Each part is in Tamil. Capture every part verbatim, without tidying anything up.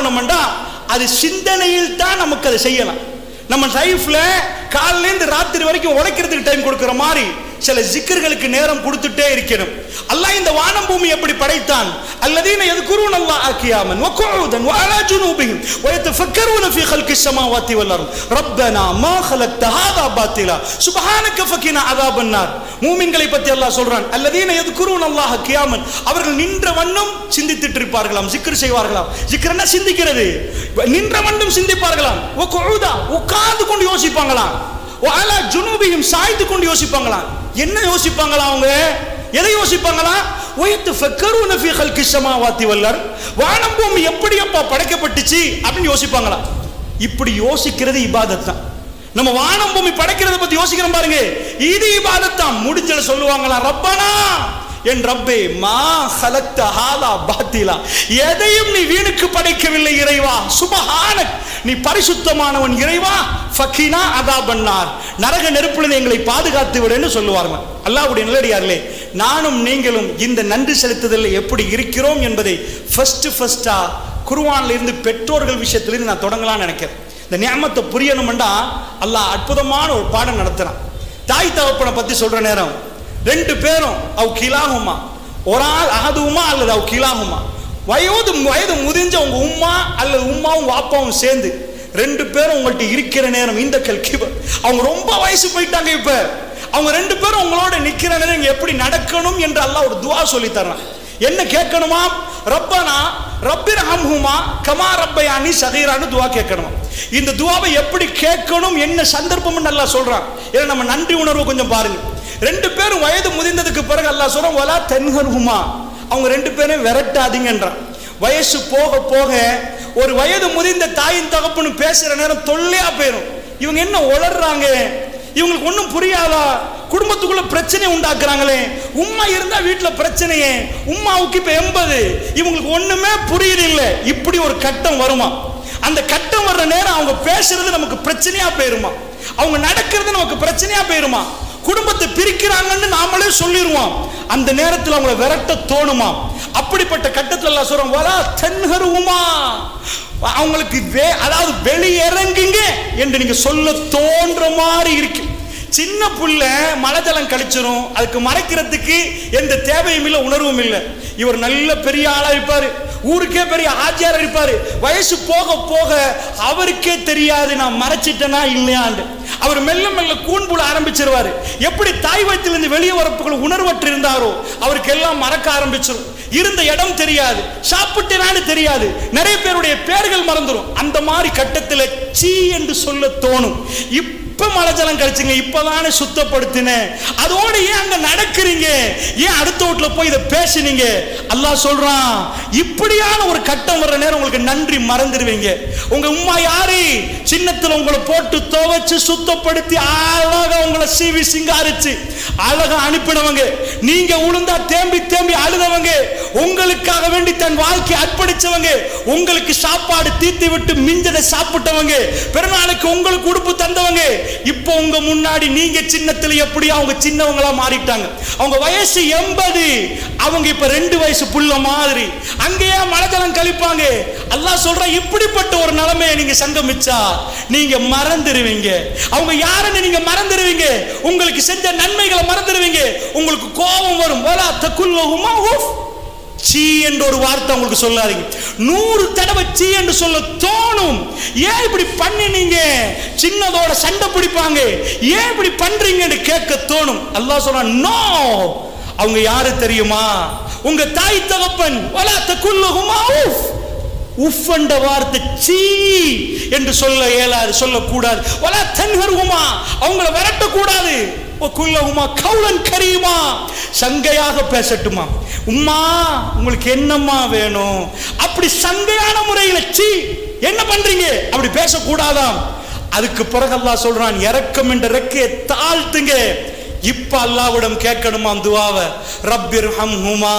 மாறணும்டா அது சிந்தனையில் தான் நமக்கு அதை செய்யலாம். நம்ம லைஃப்ல காலையில இருந்து ராத்திரி வரைக்கும் உழைக்கிறதுக்கு டைம் கொடுக்கிற மாதிரி சில ஜிக்ர்களுக்கு நேரம் கொடுத்துட்டே இருக்கணும். அல்லாஹ் இந்த வானம் பூமி எப்படி படைத்தான்? அல்லதீன யذكرون الله قياما وقعودا وعلى جنوبهم ويتفكرون في خلق السماوات والارض ربنا ما خلقت هذا باطلا سبحانك فقنا عذاب النار. மூமின்களை பத்தி அல்லாஹ் சொல்றான், அல்லதீன யذكرون الله قياما, அவர்கள் நின்ற வண்ணம் சிந்தித்துட்டு இருப்பார்களாம், zikr செய்வார்களாம். zikர்னா சிந்திக்கிறது, நின்ற வண்ணம் சிந்திப்பார்களாம். وقعودا, உட்கார்ந்து கொண்டு யோசிப்பாங்களாம். وعلى جنوبهم, சாய்ந்து கொண்டு யோசிப்பாங்களாம். என்ன யோசிப்பாங்களா? அவங்க எதை யோசிப்பாங்களா? ويتفكرون في خلق السماوات والارض, வானம் பூமி எப்படி அப்பா படைக்கப்பட்டுச்சு அப்படின்னு யோசிப்பாங்களா. இப்படி யோசிக்கிறது இபாதத் தான். நம்ம வானம் பூமி படைக்கிறத பத்தி யோசிக்கிறோம் பாருங்க, இது இபாதத் தான். முடிஞ்சல சொல்லுவாங்களா, ரப்பனா, என் ரப்பே, மா ஹலக்த ஹாலா பாத்திலா, எதையும் நீ வீணுக்கு படைக்கவில்லை இறைவா, சுபஹானக், நீ பரிசுத்தமானவன் இறைவா, ஃபகினா அதாபன்னார், நரக நெருப்பிலிருந்து எங்களை பாதுகாத்து விடுன்னு சொல்லுவாங்க. அல்லாஹ்வுடைய நல்லடியார்களே, நானும் நீங்களும் இந்த நன்றி செலுத்துதலில் எப்படி இருக்கிறோம் என்பதை ஃபர்ஸ்ட் ஃபர்ஸ்டா குர்ஆன்ல இருந்து பெற்றோர்கள் விஷயத்திலிருந்து நான் தொடங்கலாம்னு நினைக்கிறேன். இந்த நியமத்தை புரியணும்னா அல்லாஹ் அற்புதமான ஒரு பாடம் நடத்துறான். தாய் தகப்பனை பத்தி சொல்ற நேரம், ரெண்டு பேரும் அவ் கிலாகுமா, ஒரு ஆள் அகதுமா அல்லது அவ் கிலாகுமா, வயது வயது முதிஞ்ச உங்க உம்மா அல்லது உம்மாவும் வாப்பாவும் சேர்ந்து ரெண்டு பேரும் உங்கள்கிட்ட இருக்கிற நேரம், இந்த கல்கிப, அவங்க ரொம்ப வயசு போயிட்டாங்க, இப்ப அவங்க ரெண்டு பேரும் உங்களோட நிக்கிற நேரம் எப்படி நடக்கணும் என்று அல்லாஹ் ஒரு துஆ சொல்லி தர்றான். என்ன கேட்கணுமா? ரப்பனா ரப்பிர்ஹம்ஹுமா கமா ரப்பயானி ஸகீரான்னு துஆ கேட்கணும். இந்த துஆவை எப்படி கேட்கணும், என்ன சந்தர்ப்பம்னு அல்லாஹ் சொல்றான். ஏன்னா நம்ம நன்றி உணர்வு கொஞ்சம் பாருங்க. ரெண்டு பேரும் வயது முதிர்ந்ததுக்கு பிறகு அல்லாஹ் சொல்றான், வலா தன்ஹர்ஹுமா, அவங்க ரெண்டு பேரும் விரட்டாதீங்கன்றான். வயசு போக போக ஒரு வயது முதிர்ந்த தாயின் தகப்பனும் பேசுற நேரம் தொல்லையா போயிடும். இவங்க என்ன உளறாங்க, இவங்களுக்கு ஒன்றும் புரியாதா, குடும்பத்துக்குள்ள பிரச்சனை உண்டாக்குறாங்களே, உம்மா இருந்தா வீட்டுல பிரச்சனையே, உம்மாவுக்கு இப்ப எண்பது, இவங்களுக்கு ஒண்ணுமே புரியல. இப்படி ஒரு கட்டம் வருமா? அந்த கட்டம் வர்ற நேரம் அவங்க பேசுறது நமக்கு பிரச்சனையா போயிருமா, அவங்க நடக்கிறது நமக்கு பிரச்சனையா போயிருமா, குடும்பத்தை பிரிக்கிறாங்கன்னு நாமளே சொல்லிடுவோம். அந்த நேரத்தில் அவங்களை விரட்ட தோணுமா? அப்படிப்பட்ட கட்டத்தில் எல்லாம் சொல்றோம், வலா தன்ஹருமா, அவங்களுக்கு அதாவது வெளியிறங்குங்க என்று நீங்க சொல்ல தோன்ற மாதிரி இருக்கு. சின்ன புள்ள மழை ஜலம் கழிச்சிரும், அதுக்கு மறைக்கிறதுக்கு எந்த தேவையும் இல்லை, உணர்வும் இல்லை. இவர் நல்ல பெரிய ஆளா இருப்பாரு, ஊருக்கே பெரிய ஆஜியாரா இருப்பாரு. வயசு போக போக அவருக்கே தெரியாது நான் மறைச்சிட்டேனா இல்லையாண்டு. அவர் மெல்ல மெல்ல கூண்புல ஆரம்பிச்சிருவாரு. எப்படி தாய் வயிற்றிலிருந்து வெளியே வரப்புகள் உணர்வற்று இருந்தாரோ அவருக்கு எல்லாம் மறக்க ஆரம்பிச்சிடும். இருந்த இடம் தெரியாது, சாப்பிட்டேனான்னு தெரியாது, நிறைய பேருடைய பேர்கள் மறந்துடும். அந்த மாதிரி கட்டத்தில் சீ என்று சொல்ல தோணும். இப்ப மழை ஜலம் கழிச்சுங்க, இப்பதானே சுத்தப்படுத்தினேன், அதோட ஏன் அங்க நடக்கிறீங்க, ஏன் அடுத்த வீட்டுல போய் இதை பேசுனீங்க? அல்லாஹ் சொல்றான், இப்படியான ஒரு கட்டம் வர்ற நேரம் உங்களுக்கு நன்றி மறந்துடுவீங்க. உங்க உம்மா யாரு? சின்னத்துல உங்களை போட்டு துவைச்சு சுத்தப்படுத்தி அழகா உங்களை சீவி சிங்காரிச்சு அழகா அனுப்பினவங்க. நீங்க உளுந்தா தேம்பி தேம்பி அழுதவங்க, உங்களுக்காக வேண்டி தன் வாழ்க்கை அர்ப்பணிச்சவங்க, உங்களுக்கு சாப்பாடு தீத்தி விட்டு மிஞ்சதை சாப்பிட்டவங்க, பிறநாளுக்கு உங்களுக்கு உடுப்பு தந்தவங்க. இப்போ உங்க முன்னாடி நீங்க சின்னத்துல எப்படி அவங்க சின்னவங்களா மாறிட்டாங்க. அவங்க வயசு எண்பது, அவங்க இப்ப ரெண்டு வயசு புள்ள மாதிரி அங்கேயே மலஜலம் கழிப்பாங்க. அல்லாஹ் சொல்ற, இப்படிப்பட்ட ஒரு நிலைமையை நீங்க சங்கமிச்சா நீங்க மறந்துடுவீங்க. அவங்க யாருன்னு நீங்க மறந்துடுவீங்க, உங்களுக்கு செஞ்ச நன்மைகளை மறந்துடுவீங்க, உங்களுக்கு கோபம் வரும். வலா தகுல்லஹுமா உஃப், சீ என்ற ஒரு வார்த்தை உங்களுக்கு சொல்லாதீங்க. நூறு தடவை சீ என்று சொல்ல தோணும். ஏன் இப்படி பண்ணினீங்க? சின்னதோட சண்டை பிடிப்பாங்க, ஏன் இப்படி பண்றீங்கன்னு கேட்க தோணும். அல்லாஹ் சொல்றான், நோ, அவங்க யாரு தெரியுமா? உங்க தாய் தகப்பன். வலா தகுல்லஹுமா உஃப், உஃப் என்ற வார்த்தை சீ என்று சொல்ல இயலாது, சொல்லக்கூடாது. வலா தன்ஹர்ஹுமா, அவங்கள விரட்டக்கூடாது. குல்லஹுமா கௌலன் கரீமா, சங்கையாக பேசட்டுமா. உம்மா உங்களுக்கு என்னம்மா வேணும், அப்படி சங்கையான முறையில் சீ என்ன பண்றீங்க அப்படி பேசக்கூடாதாம். அதுக்கு பிறகு அல்லாஹ் சொல்றான், இரக்கம் என்ற ரெக்கையை தாழ்த்துங்க. இப்ப அல்லாஹ்விடம் கேட்கணுமா துஆவை, ரப்பிர்ஹம்ஹுமா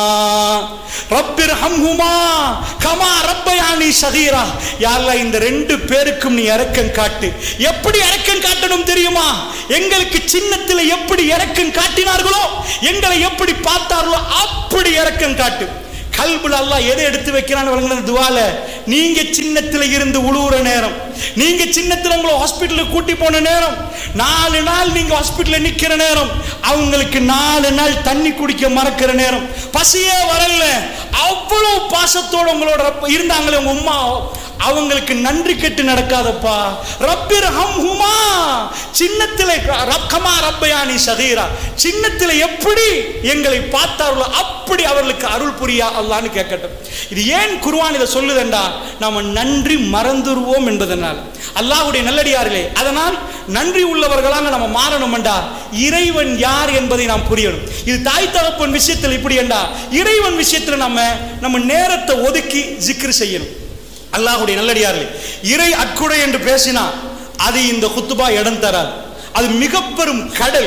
ரப்பிர்ஹம்ஹுமா கமா ரப்பயானி ஸகீரா. யா அல்லாஹ், இந்த ரெண்டு பேருக்கும் நீ இரக்கம் காட்டு. எப்படி இரக்கம் காட்டணும் தெரியுமா? எங்களுக்கு சின்னத்தில் எப்படி இரக்கம் காட்டினார்களோ, எங்களை எப்படி பார்த்தார்களோ அப்படி இரக்கம் காட்டு. கல்புல அல்லாஹ் எதை எடுத்து வைக்கிறான்னு வழங்கின துவால, நீங்க சின்னத்துல இருந்து உழுவுற நேரம், நீங்க சின்னத்துல உங்களை ஹாஸ்பிட்டலுக்கு கூட்டி போன நேரம், நாலு நாள் நீங்க ஹாஸ்பிட்டல்ல நிக்கிற நேரம், அவங்களுக்கு நாலு நாள் தண்ணி குடிக்க மறக்கிற நேரம், பசியே வரல, அவ்வளவு பாசத்தோட உங்களோட இருந்தாங்களே உங்க உம்மா, அவங்களுக்கு நன்றி கெட்டு நடக்காதப்பா. ரப்பிர் ஹம்ஹுமா, சின்னத்திலே ரப்கமா ரப்பயானி சகீரா, சின்னத்திலே எப்படி எங்களை பார்த்தார்களோ அப்படி அவர்களுக்கு அருள் புரியா அல்லாஹ்னு கேட்கட்டும். இது ஏன் குர்ஆன் இதை சொல்லுதென்றா, நாம நன்றி மறந்துருவோம் என்பதனால். அல்லாஹ்வுடைய நல்லடியார்களே, அதனால் நன்றி உள்ளவர்களாக நம்ம மாறணும்டா இறைவன் யார் என்பதை நாம் புரியணும். இது தாய் தகப்பன் விஷயத்தில் இப்படி என்றா, இறைவன் விஷயத்தில் நம்ம நம்ம நேரத்தை ஒதுக்கி ஜிக்ர் செய்யணும். அல்லாஹ்வுடைய நல்லடியார்களே, இறை அக்குடை என்று பேசினா அது இந்த குத்துபா இடம் தராது. அது மிக பெரும் கடல்.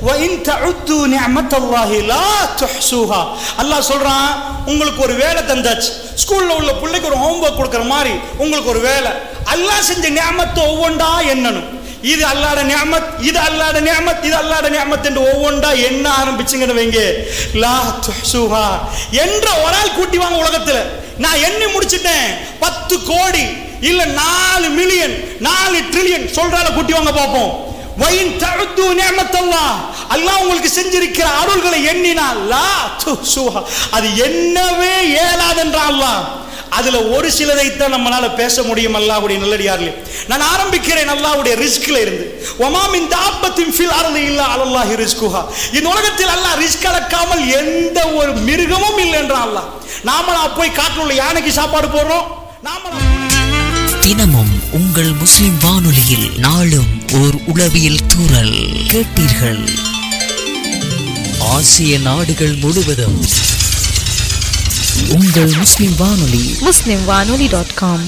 அல்லாஹ் சொல்றான், உங்களுக்கு ஒரு வேலை தந்தாச்சு, ஸ்கூல்ல உள்ள பிள்ளைக்கு ஒரு ஹோம்வொர்க் கொடுக்கிற மாதிரி உங்களுக்கு ஒரு வேலை. அல்லாஹ் செஞ்ச நிஅமத்தை ஒவ்வொன்றா எண்ணணும். இது அல்லாஹ்ட நிஅமத், இது அல்லாஹ்ட நிஅமத், இது அல்லாஹ்ட நிஅமத் என்று ஒவ்வொன்றா எண்ண ஆரம்பிச்சுங்கன்னு வைங்க, லா துஹ்சுஹா என்ற ஒரு ஆள் கூட்டி வாங்க உலகத்துல. நான் எண்ணி முடிச்சிட்டேன், பத்து கோடி இல்ல நாலு மில்லியன் நாலு ட்ரில்லியன் சொல்றால கூட்டி வாங்க பார்ப்போம். வைன் தஅது நிஅமத்தல்லாஹ், அல்லாஹ் உங்களுக்கு செஞ்சிருக்கிற அருள்களை எண்ணினால் லா துஹ்சுஹா, அது என்னவே இயலாதென்ற அல்லாஹ். அதுல ஒரு சிலதைத்தான் நம்மளால பேச முடியும். அல்லாஹ்வுடைய நல்லடியார்களே, நான் ஆரம்பிக்கிறேன் அல்லாஹ்வுடைய ரிஸ்க்ல இருந்து. வமா மின் தாபத்தின் ஃபில் அர்தி இல்லா அலல்லாஹி ரிஸ்குஹா, இந்த உலகத்தில் அல்லாஹ் ரிஸ்க் அளக்காமல் எந்த ஒரு மிருகமும் இல்லை என்றான் அல்லாஹ். நாமளா போய் காட்டுல உள்ள யானைக்கு சாப்பாடு போடுறோம்? நாமளா தினமும் உங்கள் முஸ்லிம் வானொலியில் நாளும் ஓர் உளவியல் தூறல் கேட்டீர்கள். ஆசிய நாடுகள் முழுவதும் உங்கள் முஸ்லிம் வானொலி முஸ்லிம் வானொலி டாட் காம்.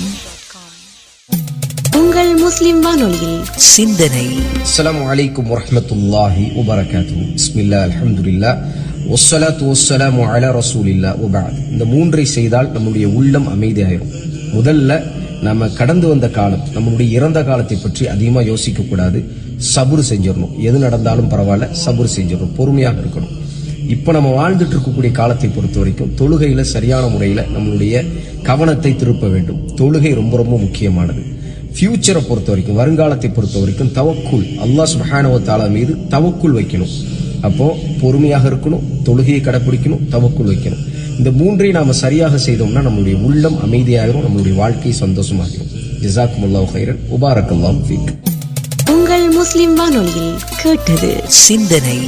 உங்கள் முஸ்லிம் வானொலியில் சிந்தனை. அஸ்ஸலாமு அலைக்கும் வரஹ்மத்துல்லாஹி வபரகாத்துஹு. பிஸ்மில்லாஹ், அல்ஹம்துலில்லாஹ், வஸ்ஸலாத்து வஸ்ஸலாமு அலா ரசூலில்லாஹ் வபஅத். இந்த மூன்றை செய்தால் நம்முடைய உள்ளம் அமைதியாயிரும். முதல்ல நம்ம கடந்து வந்த காலம், நம்மளுடைய இறந்த காலத்தை பற்றி அதிகமா யோசிக்க கூடாது. சபுர் செஞ்சிடணும். எது நடந்தாலும் பரவாயில்ல, சபுர் செஞ்சிடணும், பொறுமையாக இருக்கணும். இப்ப நம்ம வாழ்ந்துட்டு இருக்கக்கூடிய காலத்தை பொறுத்த வரைக்கும் தொழுகையில சரியான முறையில நம்மளுடைய கவனத்தை திருப்ப வேண்டும். தொழுகை ரொம்ப ரொம்ப முக்கியமானது. ஃபியூச்சரை பொறுத்த வரைக்கும், வருங்காலத்தை பொறுத்த வரைக்கும் தவக்குல், அல்லாஹ் சுப்ஹானஹு வ தஆலா மீது தவக்குல் வைக்கணும். அப்போ பொறுமையாக இருக்கணும், தொழுகையை கடைபிடிக்கணும், தவக்குல் வைக்கணும். இந்த மூன்றை நாம சரியாக செய்தோம்னா நம்மளுடைய உள்ளம் அமைதியாகிரும், நம்மளுடைய வாழ்க்கை சந்தோஷமாகிரும். ஜஸாக்குமுல்லாஹு கைரன், முபாரக்கல்லாஹு ஃபீக். உங்கள் முஸ்லிம் வானொலியில் கேட்டது சிந்தனை.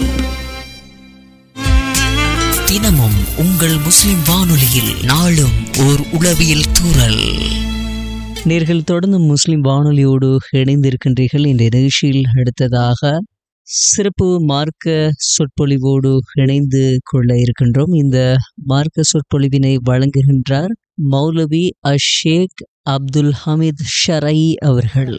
தினமும் உங்கள் முஸ்லிம் வானொலியில் நாளும் ஓர் உளவியல் தூறல். நேர்கள் தொடர்ந்து முஸ்லிம் வானொலியோடு இணைந்திருக்கின்றீர்கள். இந்த நிகழ்ச்சியில் அடுத்ததாக சிறப்பு மார்க்க சொற்பொழிவோடு இணைந்து கொள்ள இருக்கின்றோம். இந்த மார்க்க சொற்பொழிவினை வழங்குகின்றார் மௌலவி அஷேக் அப்துல் ஹமீத் ஷரை அவர்கள்.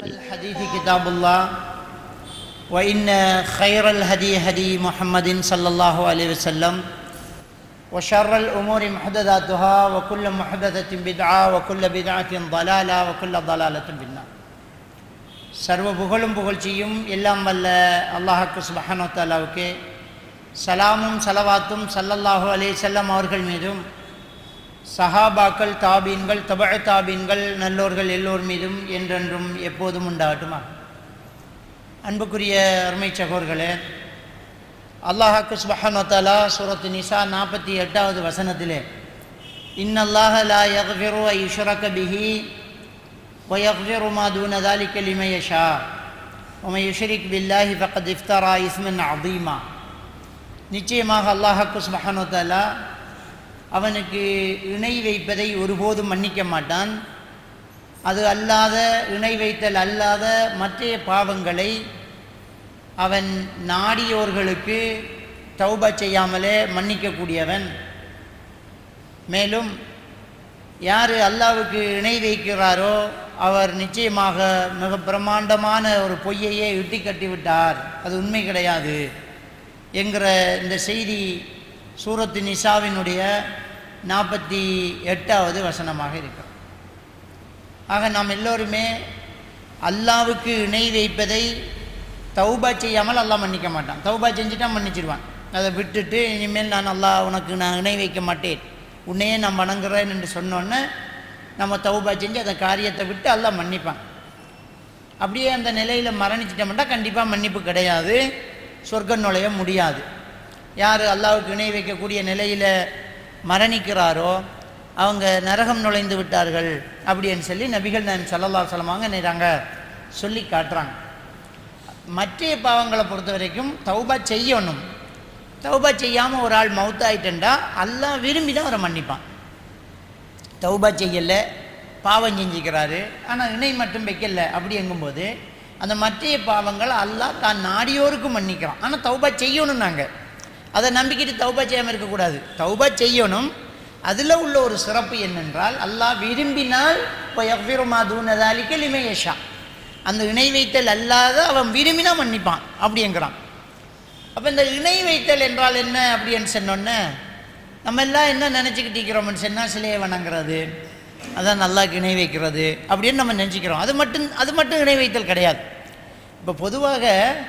وإن خير الهدي هدي محمد صلى الله عليه وسلم وشر الأمور محدثاتها وكل محدثة بدعة وكل بدعة ضلالة وكل ضلالة في النار. சர்வ புகழும் புகழ்ச்சியும் எல்லாம் வல்ல அல்லாஹ்வுக்கு சுப்ஹானஹு வ தஆலாவுக்கு சலாமும் சலவாத்தும் ஸல்லல்லாஹு அலைஹி வஸல்லம் அவர்கள் மீதும் சஹாபாக்கள், தாபீன்கள், தபஅ தாபீன்கள், நல்லோர்கள் எல்லோர் மீதும் என்றென்றும் எப்போதும் உண்டாகட்டுமா. அன்புக்குரிய அருமை சகோதரர்களே, அல்லாஹ்வுக்கு சுப்ஹானஹு வ தஆலா சூரத்து நிசா நாற்பத்தி எட்டாவது வசனத்திலே இன்னல்லாஹ லா யக்ஃபிரு அன் யுஷ்ரக பிஹி வ யக்ஃபிரு மா தூன ذلك லிமன் யஷா வ மன் யுஷ்ரிக் பில்லாஹி ஃபக்கத் இஃப்தரா இஸ்மன் அதீமா. நிச்சயமாக அல்லாஹ்வுக்கு சுப்ஹானஹு வ தஆலா அவனுக்கு இணை வைப்பதை ஒருபோதும் மன்னிக்க மாட்டான். அது அல்லாத, இணை வைத்தல் அல்லாத மற்ற பாவங்களை அவன் நாடியோர்களுக்கு தௌபா செய்யாமலே மன்னிக்கக்கூடியவன். மேலும் யார் அல்லாஹ்வுக்கு இணை வைக்கிறாரோ அவர் நிச்சயமாக மிக பிரம்மாண்டமான ஒரு பொய்யையே இட்டி கட்டிவிட்டார், அது உண்மை கிடையாது என்கிற இந்த செய்தி சூரத்து நிசாவினுடைய நாற்பத்தி எட்டாவது வசனமாக இருக்கிறது. ஆக நாம் எல்லோருமே அல்லாஹ்வுக்கு இணை வைப்பதை தௌபா செய்யாமல் அல்லாஹ் மன்னிக்க மாட்டான். தௌபா செஞ்சுட்டா மன்னிச்சிடுவான். அதை விட்டுட்டு இனிமேல் நான் அல்லாஹ் உனக்கு நான் இணை வைக்க மாட்டேன், உன்னையே நான் வணங்குறேன் என்று சொன்னோன்னே நம்ம தௌபா செஞ்சு அந்த காரியத்தை விட்டு அல்லாஹ் மன்னிப்பான். அப்படியே அந்த நிலையில் மரணிச்சிட்டோம்னா கண்டிப்பாக மன்னிப்பு கிடையாது, சொர்க்கம் நுழைய முடியாது. யார் அல்லாஹ்வுக்கு இணை வைக்கக்கூடிய நிலையில் மரணிக்கிறாரோ அவங்க நரகம் நுழைந்து விட்டார்கள் அப்படின்னு சொல்லி நபிகள் நாயகம் ஸல்லல்லாஹு அலைஹி வஸல்லம் அவங்க நேராங்க சொல்லி காட்டுறாங்க. மற்ற பாவங்களை பொறுத்த வரைக்கும் தௌபா செய்யணும். தௌபா செய்யாமல் ஒரு ஆள் மௌத்தாயிட்டா அல்லாஹ் விரும்பி தான் அவரை மன்னிப்பான். தௌபா செய்யலை, பாவம் செஞ்சுக்கிறாரு, ஆனால் இணை மட்டும் வைக்கல அப்படிங்கும்போது அந்த மற்ற பாவங்களை அல்லாஹ் தான் நாடியோருக்கு மன்னிக்கிறான். ஆனால் தௌபா செய்யணும். நாங்கள் அதை நம்பிக்கிட்டு தௌபா செய்யாமல் இருக்கக்கூடாது. தௌபா செய்யணும். அதில் உள்ள ஒரு சிறப்பு என்னென்றால் அல்லாஹ் விரும்பினால் இப்போ யக்ஃபிரு மா தூன ஸாலிக லிமன் யஷா, அந்த இணை வைத்தல் அல்லாத அவன் விரும்பினா மன்னிப்பான் அப்படிங்கிறான். அப்போ இந்த இணை வைத்தல் என்றால் என்ன அப்படின்னு சொன்னோன்னே நம்ம எல்லாம் என்ன நினச்சிக்கிட்டு இருக்கிறோம்னு சொன்னால் சிலையை வணங்குறது, அதான் அல்லாஹ்க்கு இணை வைக்கிறது அப்படின்னு நம்ம நினச்சிக்கிறோம். அது மட்டும் அது மட்டும் இணை வைத்தல் கிடையாது. இப்போ பொதுவாக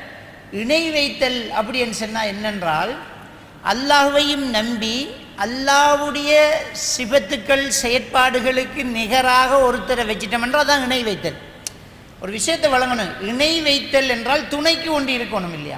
இணை வைத்தல் அப்படின்னு சொன்னால் என்னென்றால் அல்லாஹ்வையும் நம்பி அல்லாஹ்வுடைய சிபத்துக்கள் செயற்பாடுகளுக்கு நிகராக ஒருத்தரை வச்சிட்டோம்ன்றால் அதான் இணை வைத்தல். ஒரு விஷயத்தை வழங்கணும். இணை வைத்தல் என்றால் துணைக்கு ஒன்று இருக்கணும் இல்லையா?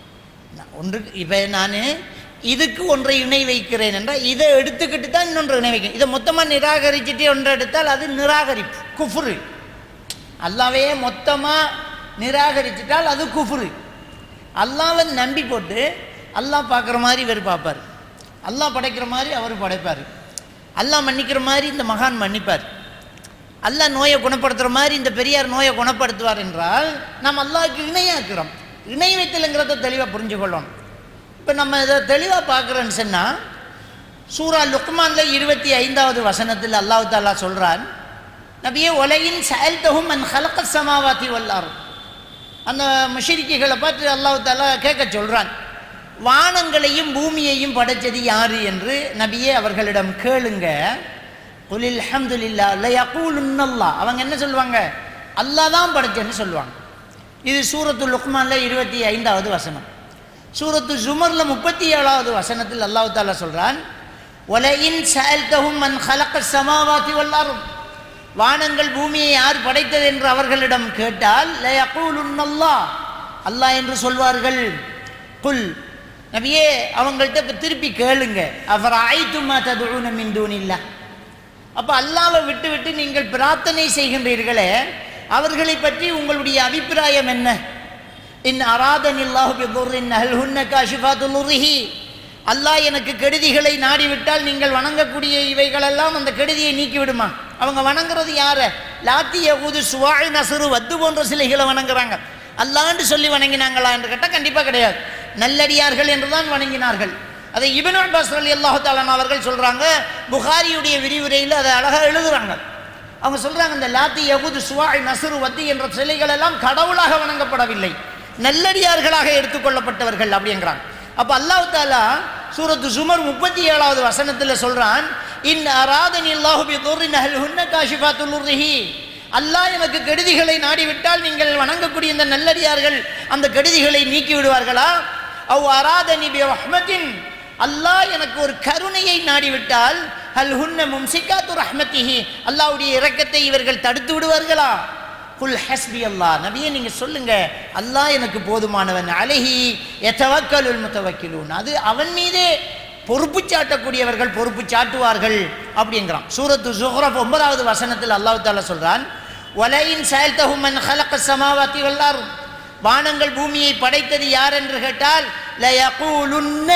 ஒன்று இப்போ நான் இதுக்கு ஒன்றை இணை வைக்கிறேன் என்றால் இதை எடுத்துக்கிட்டு தான் இன்னொன்று இணை வைக்கிறேன். இதை மொத்தமாக நிராகரிச்சுட்டு ஒன்றை எடுத்தால் அது நிராகரிப்பு, குஃப்ரு. அல்லாஹ்வையே மொத்தமாக நிராகரிச்சிட்டால் அது குஃப்ரு. அல்லாஹ்வை நம்பி போட்டு அல்லாஹ் பார்க்குற மாதிரி இவர் பார்ப்பார், அல்லாஹ் படைக்கிற மாதிரி அவர் படைப்பார், அல்லாஹ் மன்னிக்கிற மாதிரி இந்த மகான் மன்னிப்பார், அல்லாஹ் நோயை குணப்படுத்துகிற மாதிரி இந்த பெரியார் நோயை குணப்படுத்துவார் என்றால் நாம் அல்லாஹ்க்கு இணையாக்குறோம். இணை வைத்தலுங்கிறத தெளிவாக புரிஞ்சு கொள்ளணும். இப்போ நம்ம இதை தெளிவாக பார்க்குறோன்னு சொன்னால் சூரா லுக்மானில் இருபத்தி ஐந்தாவது வசனத்தில் அல்லாஹ் தஆலா சொல்கிறான், நபியே ஒலையின் சஅல்தஹும் மன் ஹலகஸ் ஸமாவாதி வல் அர்த். அந்த முஷ்ரிக்குகளை பார்த்து அல்லாஹ் தஆலா கேட்க சொல்கிறான், வானங்களையும் பூமியையும் படைத்தது யாரு என்று நபியே அவர்களிடம் கேளுங்க. குலில் ஹம்துலில்லாஹ் ல யகூலுன்னல்லாஹ். அவங்க என்ன சொல்லுவாங்க? அல்லாஹ் தான் படைச்சேன்னு சொல்லுவாங்க. இது சூரத்து லுக்மானில் இருபத்தி ஐந்தாவது வசனம். சூரத்து ஜுமரில் முப்பத்தி ஏழாவது வசனத்தில் அல்லாஹ் தஆலா சொல்கிறான், ஒலையின் சஅல்தஹும் மன் ஹலகஸ் ஸமாவாதி வல் அர்த். வானங்கள் பூமியை யார் படைத்தது என்று அவர்களிடம் கேட்டால் ல யகூலுன்னல்லாஹ், அல்லாஹ் என்று சொல்வார்கள். குல், நபியே அவங்கள்ட்ட திருப்பி கேளுங்க, அஃபரஅய்தும் மா ததுஊன மின் தூனில்லாஹ். அப்போ அல்லாஹ்வை விட்டு விட்டு நீங்கள் பிரார்த்தனை செய்கின்றீர்களே, அவர்களை பற்றி உங்களுடைய அபிப்பிராயம் என்ன? இன் அராதனில்லாஹு பிதுர்ரின் ஹல் ஹுன்ன காஷிஃபாத்து லுர்ரிஹி. அல்லாஹ் எனக்கு கெடுதிகளை நாடிவிட்டால் நீங்கள் வணங்கக்கூடிய இவைகளெல்லாம் அந்த கெடுதியை நீக்கி விடுமா? அவங்க வணங்குறது யார? லாத்தி யகூது சுவாய் நசுரு வத்து போன்ற சிலைகளை வணங்குறாங்க. அல்லாஹ்ன்னு சொல்லி வணங்கினாங்களா என்று கேட்டால் கண்டிப்பாக கிடையாது. நல்லடியார்கள் என்று தான் வணங்கினார்கள். அதை இப்னு அப்பாஸ் ரலியல்லாஹு தஆலா அவர்கள் சொல்கிறாங்க, புகாரியுடைய விரிவுரையில் அதை அழகாக எழுதுகிறாங்க. அவங்க சொல்கிறாங்க, இந்த லாத்தி யகூது சுவாய் நசுரு வத்தி என்ற சிலைகள் எல்லாம் கடவுளாக வணங்கப்படவில்லை, நல்லடியார்களாக எடுத்துக்கொள்ளப்பட்டவர்கள் அப்படிங்கிறாங்க. அப்போ அல்லாஹ் தஆலா சூரத்து ஜுமர் முப்பத்தி ஏழாவது வசனத்தில் சொல்கிறான், இன் அராதனில்லாஹு பிதுர்ரின் ஹல் ஹுன்ன காஷிஃபாத்து லுர்ரிஹி. அல்லாஹ் எனக்கு கெடுதிகளை நாடிவிட்டால் நீங்கள் வணங்கக்கூடிய இந்த நல்லடியார்கள் அந்த கெடுதிகளை நீக்கி விடுவார்களா? அவ் அராதனி பி ரஹ்மத்தின், அல்லாஹ் எனக்கு ஒரு கருணையை நாடிவிட்டால் ஹல் ஹுன்ன மும்சிகாத்து ரஹ்மத்திஹி, அல்லாஹ்வுடைய இரக்கத்தை இவர்கள் தடுத்து விடுவார்களா? குல் ஹஸ்பி அல்லாஹ், நபியே நீங்க சொல்லுங்க, அல்லாஹ் எனக்கு போதுமானவன். அலைஹி யதவக்கலுல் முத்தவக்கிலூன், அது அவன் மீதே பொறுப்பு சாட்டக்கூடியவர்கள் பொறுப்பு சாட்டுவார்கள் அப்படிங்கிறான். சூரத்து ஸுஹ்ரஃப் ஒன்பதாவது வசனத்தில் அல்லாஹ் தஆலா சொல்றான், வலையின் சஅல்தஹும் மன் ஹலகஸ் ஸமாவாதி வல் அர்த். வானங்கள் பூமியை படைத்தது யார் என்று கேட்டால் ல யகூலுன்ன,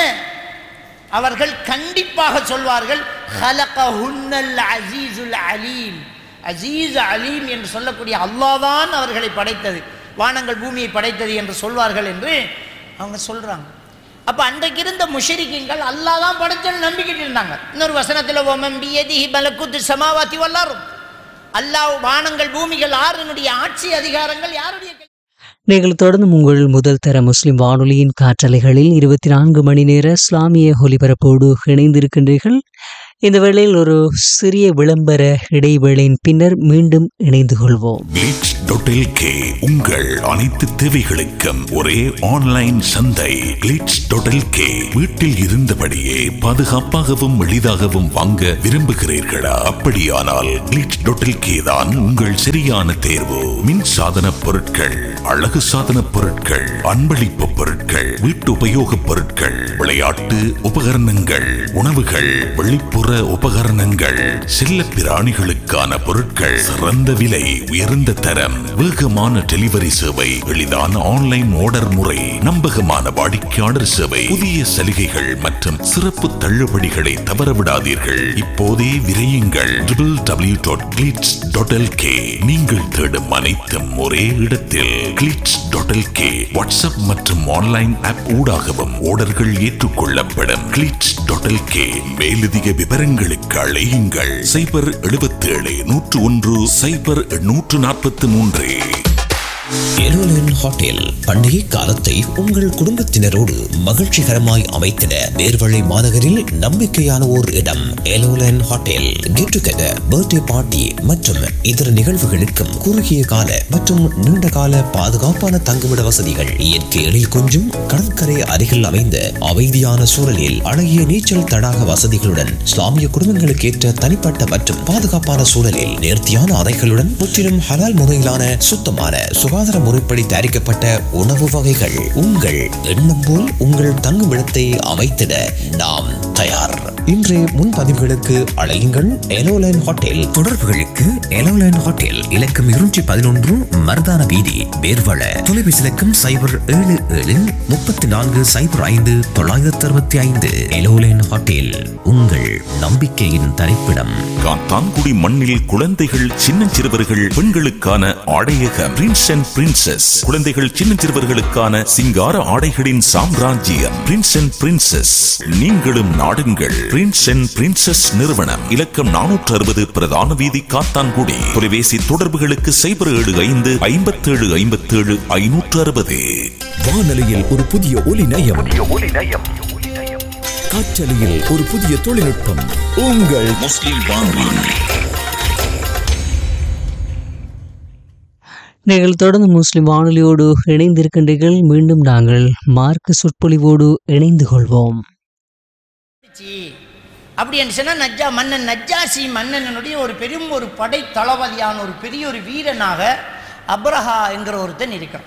அவர்கள் கண்டிப்பாக சொல்வார்கள், ஹலகஹுன்னல் அஸீஸுல் அலீம். அஸீஸ் அலீம் என்று சொல்லக்கூடிய அல்லாஹ் தான் அவர்களை படைத்தது, வானங்கள் பூமியை படைத்தது என்று சொல்வார்கள் என்று அவங்க சொல்றாங்க. அப்ப அன்றைக்கு இருந்த முஷ்ரிக்கீன்கள் அல்லாஹ் தான் படைச்சன்னு நம்பிக்கிட்டு இருந்தாங்க. இன்னொரு வசனத்தில் வமன் பியதிஹி மலக்குத்து ஸமாவாதி வல் அர்த், அல்லாஹ் வானங்கள் பூமிகள் ஆறினுடைய ஆட்சி அதிகாரங்கள் யாருடைய? நீங்கள் தொடர்ந்து உங்கள் முதல் தர முஸ்லிம் வானொலியின் காற்றலைகளில் இருபத்தி நான்கு மணி நேர இஸ்லாமிய ஒலிபரப்போடு இணைந்திருக்கின்றீர்கள். இந்த வேளையில் ஒரு சிறிய விளம்பர இடைவேளையின் பின்னர் மீண்டும் இணைந்து கொள்வோம். Dot LK. உங்கள் அனைத்து தேவைகளுக்கும் ஒரே ஆன்லைன் சந்தை கிளிட்ஸ் டாட் எல்கே. வீட்டில் இருந்தபடியே பாதுகாப்பாகவும் எளிதாகவும் வாங்க விரும்புகிறீர்களா? அப்படியானால் கிளிட்ஸ் டாட் எல்கே தான் உங்கள் சரியான தேர்வு. மின் சாதன பொருட்கள், அழகு சாதன பொருட்கள், அன்பளிப்பு பொருட்கள், வீட்டு உபயோக பொருட்கள், விளையாட்டு உபகரணங்கள், உணவுகள், வெளிப்புற உபகரணங்கள், செல்ல பிராணிகளுக்கான பொருட்கள், சிறந்த விலை, உயர்ந்த தரம், வேகமான டெலிவரி சேவை, எளிதான ஆன்லைன் ஆர்டர் முறை, நம்பகமான வாடிக்கையாளர் சேவை, புதிய சலுகைகள் மற்றும் சிறப்பு தள்ளுபடிகளை தவறவிடாதீர்கள். இப்போதே விரையுங்கள் W W W dot glitz dot LK. நீங்கள் தேடும் அனைத்தும் ஒரே இடத்தில் கிளிட்ஸ் டாட் எல்கே. வாட்ஸ்அப் மற்றும் ஆன்லைன் ஆப் ஊடாகவும் ஆர்டர்கள் ஏற்றுக்கொள்ளப்படும். Glitz dot LK. மேலதிக விவரங்களுக்கு அழையுங்கள் சைபர் எழுபத்தி ஏழு நூற்று ஒன்று சைபர் நூற்று நாற்பத்தி மூன்று. எலோலன் ஹோட்டல் பண்டிகை காலத்தை உங்கள் குடும்பத்தினரோடு மகிழ்ச்சிகரமாய் அமைத்திட நேர்வழி மாநகரில் நம்பிக்கையான ஓர் இடம் எலோலன் hotel. Get together, birthday party மற்றும் இதர நிகழ்வுகளுக்கும் குறுகிய கால மற்றும் நீண்ட கால பாதுகாப்பான தங்குமிட வசதிகள், இயற்கை எழில் கொஞ்சும் கடற்கரை அருகில் அமைந்த அமைதியான சூழலில் அழகிய நீச்சல் தடாக வசதிகளுடன், இஸ்லாமிய குடும்பங்களுக்கு ஏற்ற தனிப்பட்ட மற்றும் பாதுகாப்பான சூழலில் நேர்த்தியான அறைகளுடன், முற்றிலும் ஹலால் முறையிலான சுத்தமான சுகாதார முறைப்படி தயாரிக்கப்பட்ட உணவு வகைகள். உங்கள் எண்ணம் போல் உங்கள் தங்குமிடத்தை அமைத்திட நாம் தயார். இன்றைய முன்பதிவுகளுக்கு அழையுங்கள் எலோலைன் ஹோட்டல். தொடர்புகளுக்கு எலோலைன் ஹோட்டல் இலக்கம் இருநூற்றி பதினொன்று மர்தான வீதி, பேர்வள. தொலைபேசி இலக்கம் சைபர் ஏழு ஏழு முப்பத்தி நான்கு சைபர் ஐந்து தொள்ளாயிரத்தி அறுபத்தி ஐந்து. எலோலைன் ஹோட்டல், உங்கள் நம்பிக்கையின் தரிப்பிடம். காத்தான்குடி மண்ணில் குழந்தைகள், சின்னஞ்சிறுவர்கள், பெண்களுக்கான ஆடையகம் பிரின்ஸ் அண்ட் பிரின்சஸ். குழந்தைகள், சின்னஞ்சிறுவர்களுக்கான சிங்கார ஆடைகளின் சாம்ராஜ்யம் பிரின்ஸ் அண்ட் பிரின்சஸ். நீங்களும் நாடுங்கள் பிரின்ஸ் அண்ட் பிரின்சஸ் நிறுவனம். இலக்கம் நானூற்று அறுபது பிரதான வீதி, காத்தான்குடி. தொலைபேசி தொடர்புகளுக்கு சைபர் ஏழு ஐந்து ஐம்பத்தி ஏழு ஐம்பத்தி ஏழு ஐநூற்று அறுபது. வானொலியில் ஒரு புதிய ஒலி நயம், காற்றலையில் ஒரு புதிய தொழில்நுட்பம். உங்கள் முஸ்லிம் வானொலி. நீங்கள் தொடர்ந்து முஸ்லிம் வானொலியோடு இணைந்திருக்கின்றீர்கள். மீண்டும் நாங்கள் மார்க்க சொற்பொழிவோடு இணைந்து கொள்வோம். அப்படி என்று சொன்னால் நஜ்ஜா மன்னன் நஜ்ஜாசி மன்னனுடைய ஒரு பெரும் ஒரு படை தளபதியான ஒரு பெரிய ஒரு வீரனாக அப்ரஹா என்கிற ஒருத்தன் இருக்கிறான்.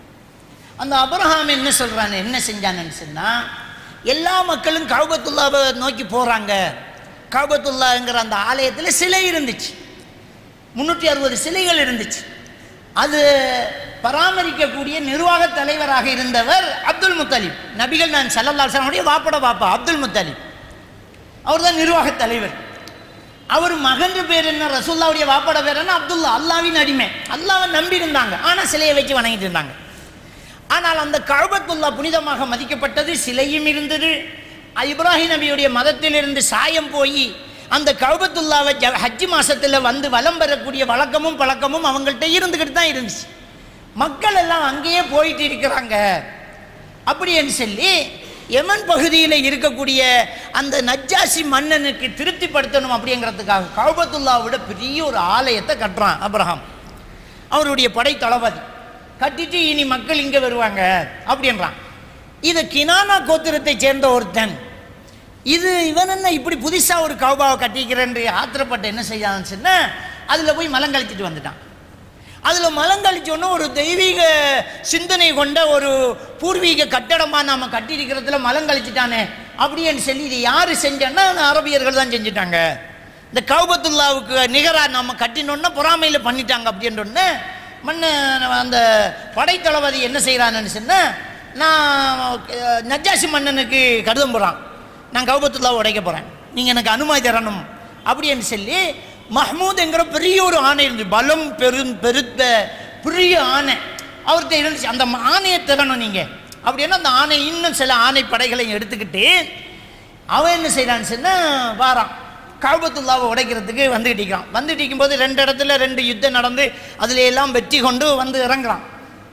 அந்த அப்ரஹாம் என்ன சொல்றான், என்ன செஞ்சான்னு சொன்னால், எல்லா மக்களும் கஅபத்துல்லாவை நோக்கி போகிறாங்க. கஅபத்துல்லாங்கிற அந்த ஆலயத்தில் சிலை இருந்துச்சு, முன்னூற்றி அறுபது சிலைகள் இருந்துச்சு. அது பராமரிக்கக்கூடிய நிர்வாக தலைவராக இருந்தவர் அப்துல் முத்தலிப். நபிகள் நான் ஸல்லல்லாஹு அலைஹி வஸல்லம் வாப்பட பாப்பா அப்துல் முத்தலிப், அவர் தான் நிர்வாக தலைவர். அவர் மகன் பேர் என்ன, ரசூலுல்லாஹ்வுடைய வாப்பட பேர் என்ன, அப்துல்லா. அல்லாஹ்வின் அடிமை, அல்லாஹ்வை நம்பி இருந்தாங்க, ஆனால் சிலையை வச்சு வணங்கிட்டு இருந்தாங்க. ஆனால் அந்த கஅபத்துல்லா புனிதமாக மதிக்கப்பட்டது, சிலையும் இருந்தது. இப்ராஹிம் நபியுடைய மதத்திலிருந்து சாயம் போய் அந்த கஅபத்துல்லாவை ஹஜ்ஜி மாசத்தில் வந்து வலம் பெறக்கூடிய வழக்கமும் பழக்கமும் அவங்கள்ட்ட இருந்துக்கிட்டு தான் இருந்துச்சு. மக்கள் எல்லாம் அங்கேயே போயிட்டு இருக்கிறாங்க. அப்படின்னு சொல்லி யமன் பகுதியில் இருக்கக்கூடிய அந்த நஜ்ஜாசி மன்னனுக்கு திருப்திப்படுத்தணும் அப்படிங்கிறதுக்காக கஅபத்துல்லாவோட பெரிய ஒரு ஆலயத்தை கட்டுறான் அப்ரஹாம். அவருடைய படை தளபதி கட்டிட்டு இனி மக்கள் இங்கே வருவாங்க அப்படின்றான். இது கினானா கோத்திரத்தை சேர்ந்த ஒருத்தன். இது இவன் என்ன இப்படி புதுசாக ஒரு கௌபாவை கட்டிக்கிறேன் ஆத்திரப்பட்ட என்ன செய்யான்னு சொன்னால், அதில் போய் மலங்கழிச்சிட்டு வந்துட்டான். அதில் மலங்கழிச்சோன்னா ஒரு தெய்வீக சிந்தனை கொண்ட ஒரு பூர்வீக கட்டடமாக நாம் கட்டியிருக்கிறதுல மலங்கழிச்சிட்டானே அப்படின்னு சொல்லி, இது யார் செஞ்சான்னா அரபியர்கள் தான் செஞ்சுட்டாங்க. இந்த கஅபத்துல்லாவுக்கு நிகராக நாம் கட்டினோன்னா பொறாமையில் பண்ணிட்டாங்க அப்படின்றோன்னு மன்ன அந்த படைத்தளபதி என்ன செய்கிறான்னு சொன்னால், நான் நஜ்ஜாசி மன்னனுக்கு கடிதம் போகிறான், நான் கஅபத்துல்லாவை உடைக்க போகிறேன், நீங்கள் எனக்கு அனுமதி தரணும் அப்படின்னு சொல்லி மஹ்மூத் என்கிற பெரிய ஒரு ஆணை இருந்து, பலம் பெரும் பெருத்த பெரிய ஆணை அவர்கிட்ட இருந்துச்சு. அந்த ஆணையை தரணும் நீங்கள் அப்படின்னா, அந்த ஆணை இன்னும் சில ஆணை படைகளையும் எடுத்துக்கிட்டு அவன் என்ன செய்கிறான்னு சொன்னால், வாரான் கஅபத்துல்லாவை உடைக்கிறதுக்கு வந்துகிட்டு இருக்கிறான். வந்துட்டு இருக்கும்போது ரெண்டு இடத்துல ரெண்டு யுத்தம் நடந்து அதில் எல்லாம் வெற்றி கொண்டு வந்து இறங்குறான்.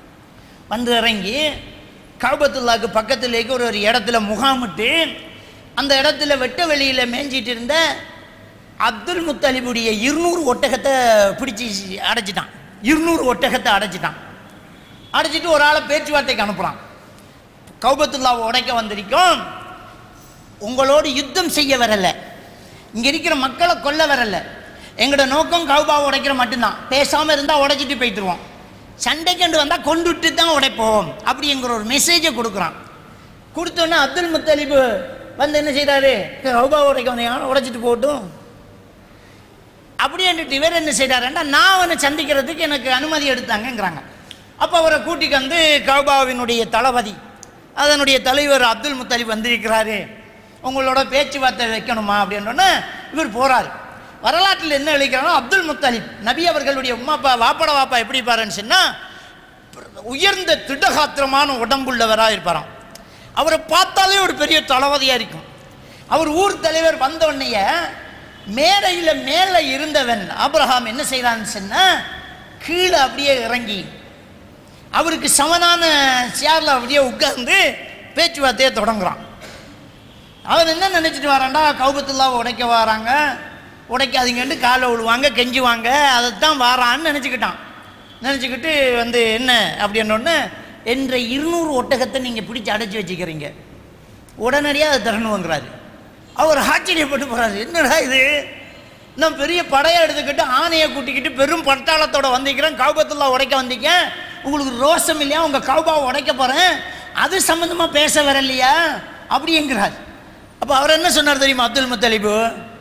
வந்து இறங்கி கஅபத்துல்லாவுக்கு பக்கத்துலேக்கு ஒரு ஒரு இடத்துல முகாமிட்டு, அந்த இடத்துல வெட்ட வெளியில் மேய்ஞ்சிட்டு இருந்த அப்துல் முத்தலிபுடைய இருநூறு ஒட்டகத்தை பிடிச்சி அடைச்சிட்டான். இருநூறு ஒட்டகத்தை அடைச்சிட்டான். அடைச்சிட்டு ஒரு ஆளை பேச்சுவார்த்தைக்கு அனுப்புகிறான். கௌபத்துல்லாவை உடைக்க வந்திருக்கோம், உங்களோடு யுத்தம் செய்ய வரலை, இங்கே இருக்கிற மக்களை கொல்ல வரலை, எங்களோட நோக்கம் கௌபாவை உடைக்கிற மட்டும்தான், பேசாமல் இருந்தால் உடைச்சிட்டு போய்த்துருவோம், சண்டைக்கண்டு வந்தால் கொண்டுட்டு தான் உடைப்போம் அப்படிங்கிற ஒரு மெசேஜை கொடுக்குறான். கொடுத்தோன்னே அப்துல் முத்தலிபு வந்து என்ன செய்கிறாரு, கௌபாவை உடைக்க வந்தீங்க, உடைச்சிட்டு போகட்டும் அப்படின்ட்டு இவர் என்ன செய்கிறாருன்னா, நான் அவனை சந்திக்கிறதுக்கு எனக்கு அனுமதி எடுத்தாங்கங்கிறாங்க. அப்போ அவரை கூட்டிக்கு வந்து கௌபாவினுடைய தளபதி, அதனுடைய தலைவர் அப்துல் முத்தலிப் வந்திருக்கிறாரு, உங்களோட பேச்சுவார்த்தை வைக்கணுமா அப்படின்னோடனே இவர் போகிறார். வரலாற்றில் என்ன எழுதிக்கிறாங்கன்னா, அப்துல் முத்தலிப் நபி அவர்களுடைய உமாப்பா வாப்பட வாப்பா எப்படி இருப்பாருன்னு சொன்னால், உயர்ந்த திடகாத்திரமான உடம்புள்ளவராக இருப்பாராம். அவரை பார்த்தாலே ஒரு பெரிய தளபதியாக இருக்கும். அவர் ஊர் தலைவர் வந்தோடனே மேடையில் மேலே இருந்தவன் ஆபிரகாம் என்ன செய்கிறான்னு சொன்னால், கீழே அப்படியே இறங்கி அவருக்கு சமனான சேரில் அப்படியே உட்கார்ந்து பேச்சுவார்த்தையை தொடங்குறான். அவர் என்ன நினச்சிட்டு வரான்டா, கௌபத்துல்லாவை உடைக்க வராங்க, உடைக்காதீங்கன்ட்டு காலை விழுவாங்க, கெஞ்சுவாங்க, அதைத்தான் வாரான்னு நினச்சிக்கிட்டான். நினச்சிக்கிட்டு வந்து என்ன அப்படின்னோடனே, என்ற இருநூறு ஒட்டகத்தை நீங்கள் பிடிச்சி அடைச்சி வச்சுக்கிறீங்க, உடனடியாக அதை தரணுங்கிறாரு. அவர் ஆச்சரியப்பட்டு போகிறாரு, என்னடா இது, நான் பெரிய படையை எடுத்துக்கிட்டு ஆணையை கூட்டிக்கிட்டு பெரும் பட்டாளத்தோடு வந்திருக்கிறேன், கௌபத்துல்லா உடைக்க வந்தீங்க, உங்களுக்கு ரோஷம் இல்லையா, உங்கள் கௌபாவை உடைக்க போகிறேன், அது சம்மந்தமாக பேச வரலையா அப்படிங்கிறார். அப்போ அவர் என்ன சொன்னார் தெரியுமா, அப்துல் முத்தலிபு,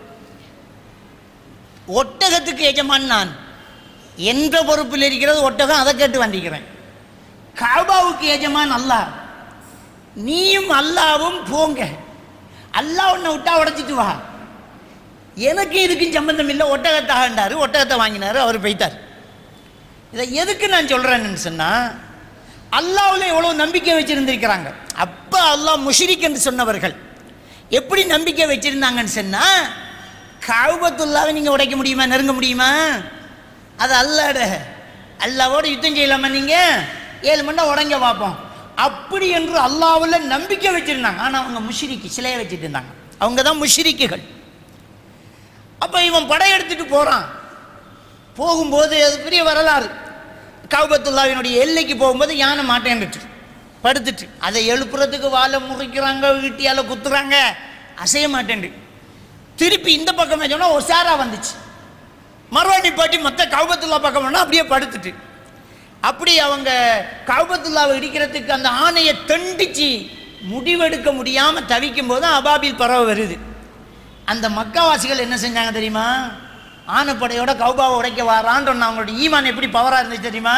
ஒட்டகத்துக்கு எஜமான் நான், என்ற பொறுப்பில் இருக்கிறது ஒட்டகம், அதை கேட்டு வந்திருக்கிறேன். கௌபாவுக்கு எஜமான் அல்லாஹ், நீயும் அல்லாவும் போங்க, அல்லாஹ் உன்னை விட்டா உடைச்சிட்டு வா, எனக்கு இதுக்கும் சம்பந்தம் இல்லை, ஒட்டகத்தாகண்டாரு, ஒட்டகத்தை வாங்கினார், அவர் போய்த்தார். இதை எதுக்கு நான் சொல்கிறேன்னு சொன்னால், அல்லாஹ்வில் எவ்வளோ நம்பிக்கை வச்சுருந்துருக்கிறாங்க. அப்போ அல்லாஹ் முஷ்ரிக் என்று சொன்னவர்கள் எப்படி நம்பிக்கை வச்சுருந்தாங்கன்னு சொன்னால், கௌபத்துல்லாவை நீங்கள் உடைக்க முடியுமா, நெருங்க முடியுமா, அது அல்லாட, அல்லாவோட யுத்தம் செய்யலாமா, நீங்கள் ஏழு மணி நேரம் உடைங்க பார்ப்போம் அப்படி என்று அல்லாஹ்வில் நம்பிக்கை வச்சுருந்தாங்க. ஆனால் அவங்க முஷ்ரிக்கு சிலையை வச்சுட்டு இருந்தாங்க, அவங்க தான் முஷ்ரிக்குகள். அப்போ இவன் படையெடுத்துட்டு போகிறான். போகும்போது அது பெரிய வரலாறு, கௌபத்துல்லாவினுடைய எல்லைக்கு போகும்போது யானை மாட்டேன்னுட்டு படுத்துட்டு, அதை எழுப்புறதுக்கு வாழை முறிக்கிறாங்க, வீட்டியால் குத்துறாங்க, அசைய மாட்டேன்ட்டு. திருப்பி இந்த பக்கம் சொன்னால் ஒசாரா வந்துச்சு, மறுவாடி பாட்டி மொத்த கௌபத்துல்லா பக்கம் வேணால் அப்படியே படுத்துட்டு, அப்படி அவங்க கௌபத்துல்லாவை இடிக்கிறதுக்கு அந்த ஆணையை தண்டிச்சு முடிவெடுக்க முடியாமல் தவிக்கும் போது அபாபில் பறவை வருது. அந்த மக்காவாசிகள் என்ன செஞ்சாங்க தெரியுமா, ஆனைப்படையோட கௌபாவை உடைக்க வாரான்னு அவங்களோட ஈமான் எப்படி பவராக இருந்துச்சு தெரியுமா,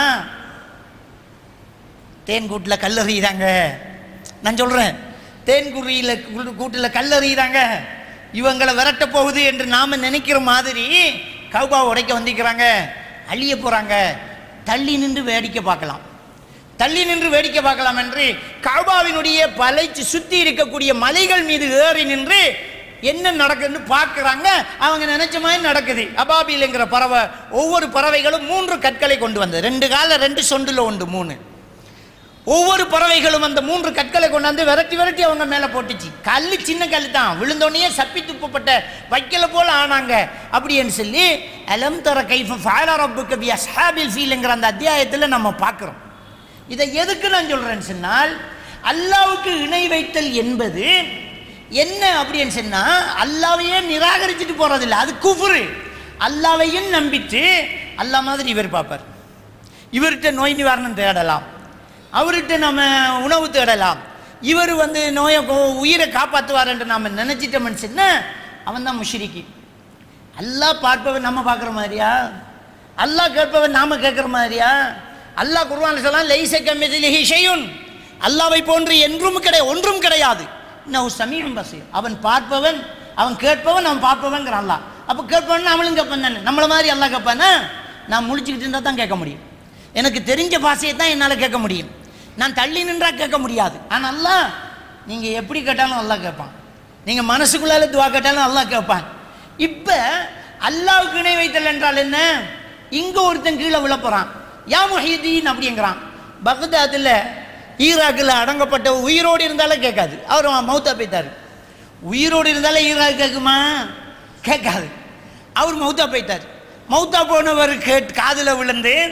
தேன் கூட்டில் கல்லறிகிறாங்க. நான் சொல்கிறேன், தேன் குறியில் கூட்டில் கல்லறிகிறாங்க, இவங்களை விரட்ட போகுது என்று நாம் நினைக்கிற மாதிரி கௌபாவை உடைக்க வந்திருக்கிறாங்க, அழிய போகிறாங்க, தள்ளி நின்று வேடிக்கை பார்க்கலாம், தள்ளி நின்று வேடிக்கை பார்க்கலாம் என்று கௌபாவினுடைய பலைச்சு சுற்றி இருக்கக்கூடிய மலைகள் மீது ஏறி நின்று என்ன நடக்குதுன்னு பார்க்குறாங்க. அவங்க நினைச்ச மாதிரி நடக்குது. அபாபில்ங்கிற பறவை, ஒவ்வொரு பறவைகளும் மூன்று கற்களை கொண்டு வந்தது, ரெண்டு கால ரெண்டு சொண்டில் உண்டு மூணு, ஒவ்வொரு பறவைகளும் அந்த மூன்று கற்களை கொண்டாந்து விரட்டி விரட்டி அவங்க மேலே போட்டுச்சு. கல் சின்ன கல் தான், விழுந்தோடனே சப்பி துப்பப்பட்ட வைக்கல போல ஆனாங்க அப்படின்னு சொல்லி அலம் தர கைஃப ஃபஅல ரப்புக பி அஸ்ஹாபில் ஃபீல்ங்கிற அந்த அத்தியாயத்தில் நம்ம பார்க்குறோம். இதை எதுக்கு நான் சொல்கிறேன்னு சொன்னால், அல்லாஹ்வுக்கு இணை வைத்தல் என்பது என்ன அப்படின்னு சொன்னால், அல்லாஹ்வையே நிராகரிச்சுட்டு போகிறதில்லை, அது குஃப்ரு. அல்லாஹ்வையும் நம்பிட்டு அல்லாஹ் மாதிரி இவர் பார்ப்பார், இவர்கிட்ட நோய் நிவாரணம் தேடலாம், அவர்கிட்ட நம்ம உணவு தேடலாம், இவர் வந்து நோயை உயிரை காப்பாற்றுவார் என்று நாம் நினச்சிட்டோம்னு சொன்னால் அவன் தான் முஷ்ரிக்கு. அல்லாஹ் பார்ப்பவன் நம்ம பார்க்குற மாதிரியா, அல்லாஹ் கேட்பவன் நாம் கேட்குற மாதிரியா? அல்லாஹ் குர்ஆன்ல சொல்லலாம், லைஸ கமிஸ்லிஹி ஷைஉன், அல்லாஹ்வை போன்று என்றும் கிடையாது, ஒன்றும் கிடையாது. இன்னஹு ஸமீஉன் பஸீர், அவன் பார்ப்பவன், அவன் கேட்பவன், அவன் பார்ப்பவன்கிற அல்லாஹ். அப்போ கேட்பவன் நம்மளும் கேட்பேன் தானே, நம்மளை மாதிரி அல்லாஹ் கேட்பானா? நான் முழிச்சுக்கிட்டு இருந்தால் தான் கேட்க முடியும், எனக்கு தெரிஞ்ச பாஷையை தான் என்னால் கேட்க முடியும், நான் தள்ளி நின்றா கேட்க முடியாது. ஆனால் அல்லாஹ் நீங்கள் எப்படி கேட்டாலும் அல்லாஹ் கேட்பான், நீங்கள் மனசுக்குள்ளால துவா கேட்டாலும் அல்லாஹ் கேட்பான். இப்போ அல்லாஹ்வுக்கு இணை வைத்தல் என்றால் என்ன? இங்கே ஒருத்தன் கீழே விழப்போகிறான், யா முஹிதீன் அப்படிங்கிறான். பக்தாதில் ஈராக்கில் அடங்கப்பட்ட உயிரோடு இருந்தாலே கேட்காது, அவர் மௌத்தா போய்த்தார். உயிரோடு இருந்தாலே ஈராக் கேட்குமா? கேட்காது, அவர் மௌத்தா போய்த்தார். மௌத்தா போனவர் கேட் காதில் விழுந்து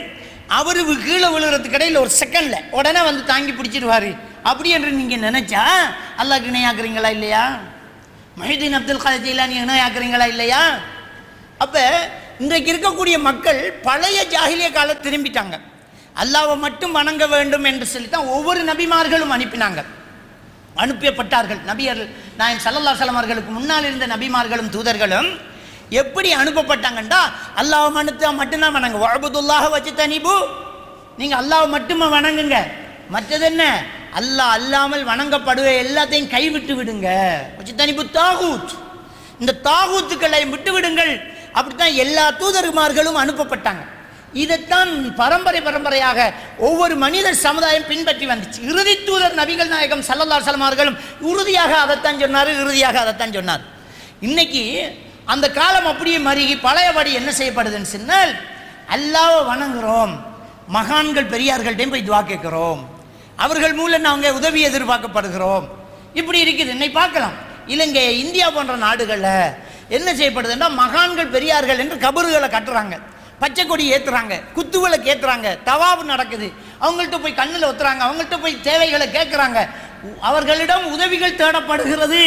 அவர் கீழே விழுகிறதுக்கு இடையில் ஒரு செகண்டில் உடனே வந்து தாங்கி பிடிச்சிடுவார் அப்படி என்று நீங்கள் நினச்சா அல்லாஹ்க்கு இணையாக்குறீங்களா இல்லையா? மொஹிதீன் அப்துல் காதர் ஜீலானி இணையாக்குறீங்களா இல்லையா? அப்போ இன்றைக்கு இருக்கக்கூடிய மக்கள் பழைய ஜாஹிலிய காலத்தை திரும்பிட்டாங்க. அல்லாஹ்வை மட்டும் வணங்க வேண்டும் என்று சொல்லி தான் ஒவ்வொரு நபிமார்களும் அனுப்பினாங்க, அனுப்பப்பட்டார்கள். நபியர்கள் நாயகம் ஸல்லல்லாஹு அலைஹி வஸல்லம் அவர்களுக்கு முன்னால் இருந்த நபிமார்களும் தூதர்களும் எப்படி அனுப்பப்பட்டாங்கண்டா அல்லாஹ் மனுத்தா மட்டும்தான் வணங்க. வஅபுதுல்லாஹ வஜ்தனிபு, நீங்கள் அல்லாஹ் மட்டுமே வணங்குங்க, மற்றது என்ன அல்லாஹ் அல்லாமல் வணங்கப்படுவ எல்லாத்தையும் கைவிட்டு விடுங்க. வஜ்தனிபு தாகூத், இந்த தாகூத்துக்களை விட்டு விடுங்கள். அப்படித்தான் எல்லா தூதர்மார்களும் அனுப்பப்பட்டாங்க. இதைத்தான் பரம்பரை பரம்பரையாக ஒவ்வொரு மனிதர் சமுதாயம் பின்பற்றி வந்துச்சு. இறுதி தூதர் நபிகள் நாயகம் ஸல்லல்லாஹு அலைஹி வஸல்லம் அவர்களும் உறுதியாக அதைத்தான் சொன்னார், இறுதியாக அதைத்தான் சொன்னார். இன்னைக்கு அந்த காலம் அப்படியே மருகி பழையபடி என்ன செய்யப்படுதுன்னு சொன்னால் அல்லாஹ்வை வணங்குறோம், மகான்கள் பெரியார்கள்டையும் போய் துவா கேட்கிறோம், அவர்கள் மூலம் நாங்கள் உதவி எதிர்பார்க்கப்படுகிறோம். இப்படி இருக்குது. இன்னைக்கு பார்க்கலாம் இலங்கை இந்தியா போன்ற நாடுகளில் என்ன செய்யப்படுதுன்னா மகான்கள் பெரியார்கள் என்று கபறுகளை கட்டுறாங்க, பச்சை கொடி ஏற்றுறாங்க, குத்துவிளக்கு ஏற்றுறாங்க, தவாபு நடக்குது, அவங்கள்ட்ட போய் கண்ணில் ஒத்துறாங்க, அவங்கள்ட்ட போய் தேவைகளை கேட்குறாங்க, அவர்களிடம் உதவிகள் தேடப்படுகிறது.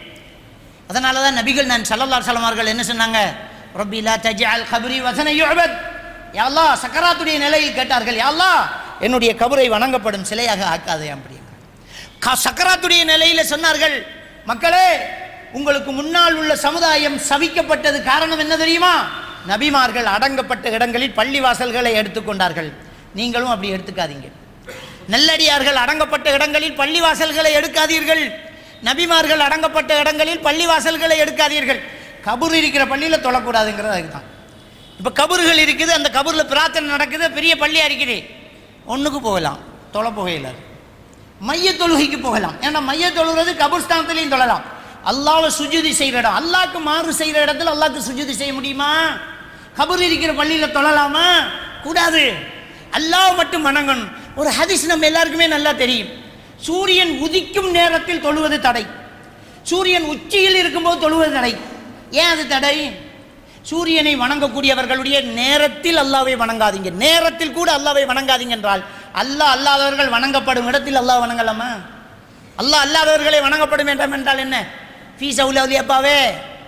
அதனால தான் நபிகள் நான் ஸல்லல்லாஹு அலைஹி வஸல்லம் அவர்கள் என்ன சொன்னாங்க? ரப்பி லா தஜ்அல் கப்ரி வஸன யுஅபத், யா அல்லாஹ் சக்கராத்துடைய நிலையில் கேட்டார்கள், யா அல்லாஹ் என்னுடைய கபரை வணங்கப்படும் சிலையாக ஆக்காதே அப்படிங்க. சக்கராத்துடைய நிலையில் சொன்னார்கள், மக்களே உங்களுக்கு முன்னால் உள்ள சமுதாயம் சபிக்கப்பட்டது காரணம் என்ன தெரியுமா? நபிமார்கள் அடங்கப்பட்ட இடங்களில் பள்ளி வாசல்களை எடுத்துக்கொண்டார்கள், நீங்களும் அப்படி எடுத்துக்காதீங்க. நல்லடியார்கள் அடங்கப்பட்ட இடங்களில் பள்ளி வாசல்களை எடுக்காதீர்கள், நபிமார்கள் அடங்கப்பட்ட இடங்களில் பள்ளி வாசல்களை எடுக்காதீர்கள். கபூர் இருக்கிற பள்ளியில் தொழக்கூடாதுங்கிறது அதுதான். இப்போ கபூர்கள் இருக்குது, அந்த கபூரில் பிரார்த்தனை நடக்குது, பெரிய பள்ளியாக இருக்குது, ஒன்றுக்கு போகலாம், தொலை போகையில் மைய தொழுகைக்கு போகலாம். ஏன்னா மைய தொழுகிறது கபூர்ஸ்தானத்திலையும் தொழலாம். அல்லாஹ்வை சுஜூதி செய்கிற இடம், அல்லாஹ்க்கு மாறு செய்கிற இடத்துல அல்லாஹ்க்கு சுஜூதி செய்ய முடியுமா? கபூர் இருக்கிற பள்ளியில் தொழலாமா? கூடாது. அல்லாஹ் மட்டும் வணங்கணும். ஒரு ஹதீஸ் நம்ம எல்லாருக்குமே நல்லா தெரியும், சூரியன் உதிக்கும் நேரத்தில் தொழுவது தடை, சூரியன் உச்சியில் இருக்கும்போது தொழுவது தடை. ஏன் அது தடை? சூரியனை வணங்கக்கூடியவர்களுடைய நேரத்தில் அல்லாஹ்வை வணங்காதீங்க, நேரத்தில் கூட அல்லாஹ்வை வணங்காதீங்க என்றால் அல்லாஹ் அல்லாதவர்கள் வணங்கப்படும் இடத்தில் அல்லாஹ் வணங்கலாமா? அல்லாஹ் அல்லாதவர்களை வணங்கப்படும் என்றால் என்றால் என்ன? ஃபீஸ் அவுலியாப்பாவே,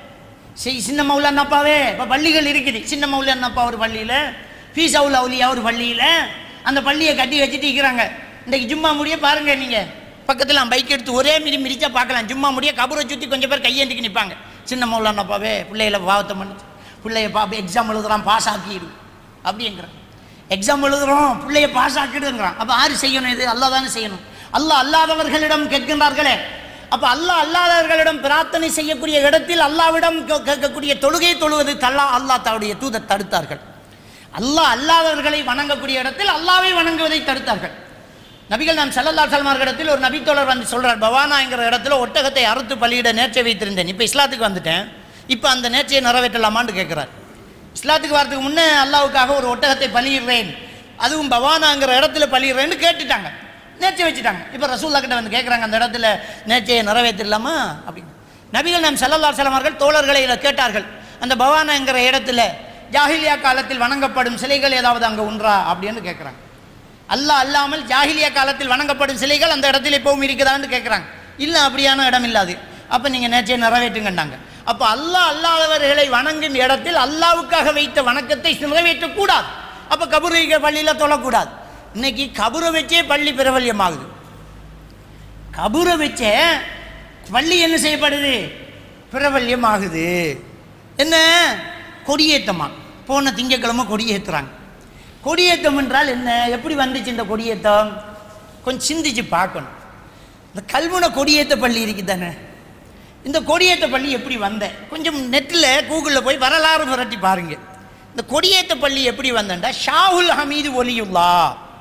சின்ன மௌலானாப்பாவே, இப்போ பள்ளிகள் இருக்குது, சின்ன மௌலானாப்பா ஒரு பள்ளியில், ஃபீஸ் அவுலியா ஒரு பள்ளியில், அந்த பள்ளியை கட்டி வச்சுட்டு இருக்கிறாங்க. இன்றைக்கு ஜும்மா முடிய பாருங்க, நீங்கள் பக்கத்தில் பைக் எடுத்து ஒரே மிரி மிரிச்சா பார்க்கலாம், ஜும்மா முடிய கபரை சுற்றி கொஞ்சம் பேர் கையேந்திக்கு நிற்பாங்க. சின்ன மௌலானாப்பாவே பிள்ளைகளை பாவத்தை பண்ணி பிள்ளைய பா எக்ஸாம் எழுதுறான் பாஸ் ஆக்கிடு அப்படிங்கிறான், எக்ஸாம் எழுதுறோம் பிள்ளைய பாஸ் ஆக்கிடுங்கிறான். அப்போ யாரு செய்யணும்? இது அல்லாஹ் தானே செய்யணும். அல்லாஹ் அல்லாதவர்களிடம் கேட்கின்றார்களே, அப்போ அல்லாஹ் அல்லாதவர்களிடம் பிரார்த்தனை செய்யக்கூடிய இடத்தில் அல்லாவிடம் கேட்கக்கூடிய தொழுகை தொழுவது தல்லா அல்லாஹ் தன்னுடைய தூதர் தடுத்தார்கள். அல்லாஹ் அல்லாதவர்களை வணங்கக்கூடிய இடத்தில் அல்லாவை வணங்குவதை தடுத்தார்கள். நபிகள் நான் ஸல்லல்லாஹு அலைஹி வஸல்லம் இடத்தில் ஒரு நபித்தோழர் வந்து சொல்கிறார், பவானாங்கிற இடத்துல ஒட்டகத்தை அறுத்து பலியிட நேர்ச்சை வைத்திருந்தேன், இப்போ இஸ்லாத்துக்கு வந்துட்டேன், இப்போ அந்த நேர்ச்சையை நிறைவேற்றலாமான்னு கேட்குறார். இஸ்லாத்துக்கு வரதுக்கு முன்னே அல்லாவுக்காக ஒரு ஒட்டகத்தை பலியிடுறேன், அதுவும் பவானாங்கிற இடத்துல பலியிடுறேன்னு கேட்டுட்டாங்க, நேர்ச்சை வச்சுட்டாங்க. இப்போ ரசூலுல்லாஹ் கிட்ட வந்து கேட்குறாங்க, அந்த இடத்துல நேர்ச்சையை நிறைவேற்றிடலாமா அப்படின்னு. நபிகள் நாம் ஸல்லல்லாஹு அலைஹி வஸல்லம் அவர்கள் தோழர்களை கேட்டார்கள், அந்த பவானாங்கிற இடத்துல ஜாஹிலியா காலத்தில் வணங்கப்படும் சிலைகள் ஏதாவது அங்கே உண்டா அப்படின்னு கேட்குறாங்க. அல்லாஹ் அல்லாமல் ஜாஹிலியா காலத்தில் வணங்கப்படும் சிலைகள் அந்த இடத்துல இப்பவும் இருக்குதான்னு கேட்குறாங்க. இல்லை, அப்படியான இடம் இல்லாது. அப்போ நீங்கள் நேர்ச்சையை நிறைவேற்றுங்கன்னாங்க. அப்போ அல்லாஹ் அல்லாதவர்களை வணங்கும் இடத்தில் அல்லாவுக்காக வைத்த வணக்கத்தை நிறைவேற்றக்கூடாது. அப்போ கபூர் வைக்கிற பள்ளியில் தொழக்கூடாது. இன்னைக்கு கபூரை வச்சே பள்ளி பிரபல்யமாகுது. கபூரை வச்சே பள்ளி என்ன செய்யப்படுது? பிரபல்யமாகுது. என்ன? கொடியேற்றமா? போன திங்கக்கிழமை கொடியேற்றுறாங்க. கொடியேற்றம் என்றால் என்ன? எப்படி வந்துச்சு இந்த கொடியேற்றம்? கொஞ்சம் சிந்திச்சு பார்க்கணும். இந்த கல்முனை கொடியேற்ற பள்ளி இருக்குது தானே, இந்த கொடியேற்ற பள்ளி எப்படி வந்த? கொஞ்சம் நெட்டில் கூகுளில் போய் வரலாறு புரட்டி பாருங்க. இந்த கொடியேற்ற பள்ளி எப்படி வந்தா, ஷாஹுல் ஹமீது ஒலியுல்லா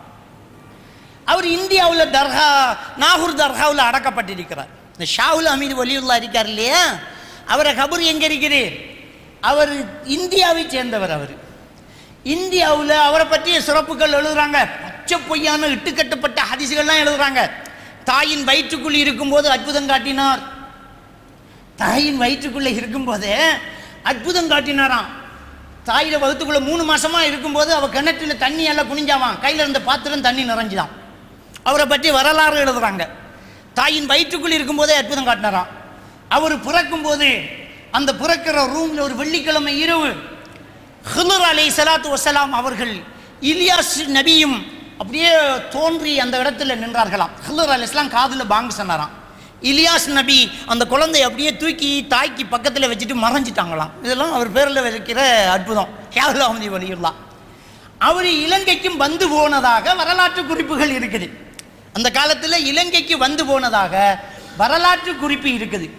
அவர் இந்தியாவில் தர்கா நாகூர் தர்காவில் அடக்கப்பட்டிருக்கிறார். இந்த ஷாஹுல் ஹமீது ஒலியுல்லா இருக்கார் இல்லையா, அவரை கபூர் எங்கே இருக்குது? அவர் இந்தியாவை சேர்ந்தவர். அவர் இந்தியாவில் அவரை பற்றிய சிறப்புகள் எழுதுறாங்க, பச்சை பொய்யான இட்டுக்கட்டப்பட்ட ஹதீஸ்கள்லாம் எழுதுறாங்க. தாயின் வயிற்றுக்குள் இருக்கும்போது அற்புதம் காட்டினார், தாயின் வயிற்றுக்குள்ளே இருக்கும்போதே அற்புதம் காட்டினாராம். தாயில வகுத்துக்குள்ள மூணு மாசமா இருக்கும்போது அவ கிணற்றுல தண்ணி எல்லாம் குனிஞ்சாவான், கையில இருந்த பாத்திரம் தண்ணி நிறைஞ்சுதான். அவரை பற்றி வரலாறு எழுதுறாங்க. தாயின் வயிற்றுக்குள் இருக்கும்போதே அற்புதம் காட்டினாராம். அவர் பிறக்கும் போது அந்த பிறக்கிற ரூம்ல ஒரு வெள்ளிக்கிழமை இரவு ஹிதர் அலைஹிஸ்ஸலாத்து வஸ்ஸலாம் அவர்கள் இலியாஸ் நபியும் அப்படியே தோன்றி அந்த இடத்துல நின்றார்களாம். ஹிதர் அலைஹிஸ்ஸலாம் காதுல பாங்கு சொன்னாராம். இலியாஸ் நபி அந்த குழந்தையை அப்படியே தூக்கி தாய்க்கு பக்கத்தில் வச்சுட்டு மறைஞ்சிட்டாங்களாம். இதெல்லாம் அவர் பேரில் வைக்கிற அற்புதம். ஹியாவுல் அஹ்மதி வலியுல்லா அவர் இலங்கைக்கும் வந்து போனதாக வரலாற்று குறிப்புகள் இருக்குது. அந்த காலத்தில் இலங்கைக்கு வந்து போனதாக வரலாற்று குறிப்பு இருக்குது.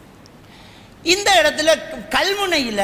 இந்த இடத்துல கல்முனையில்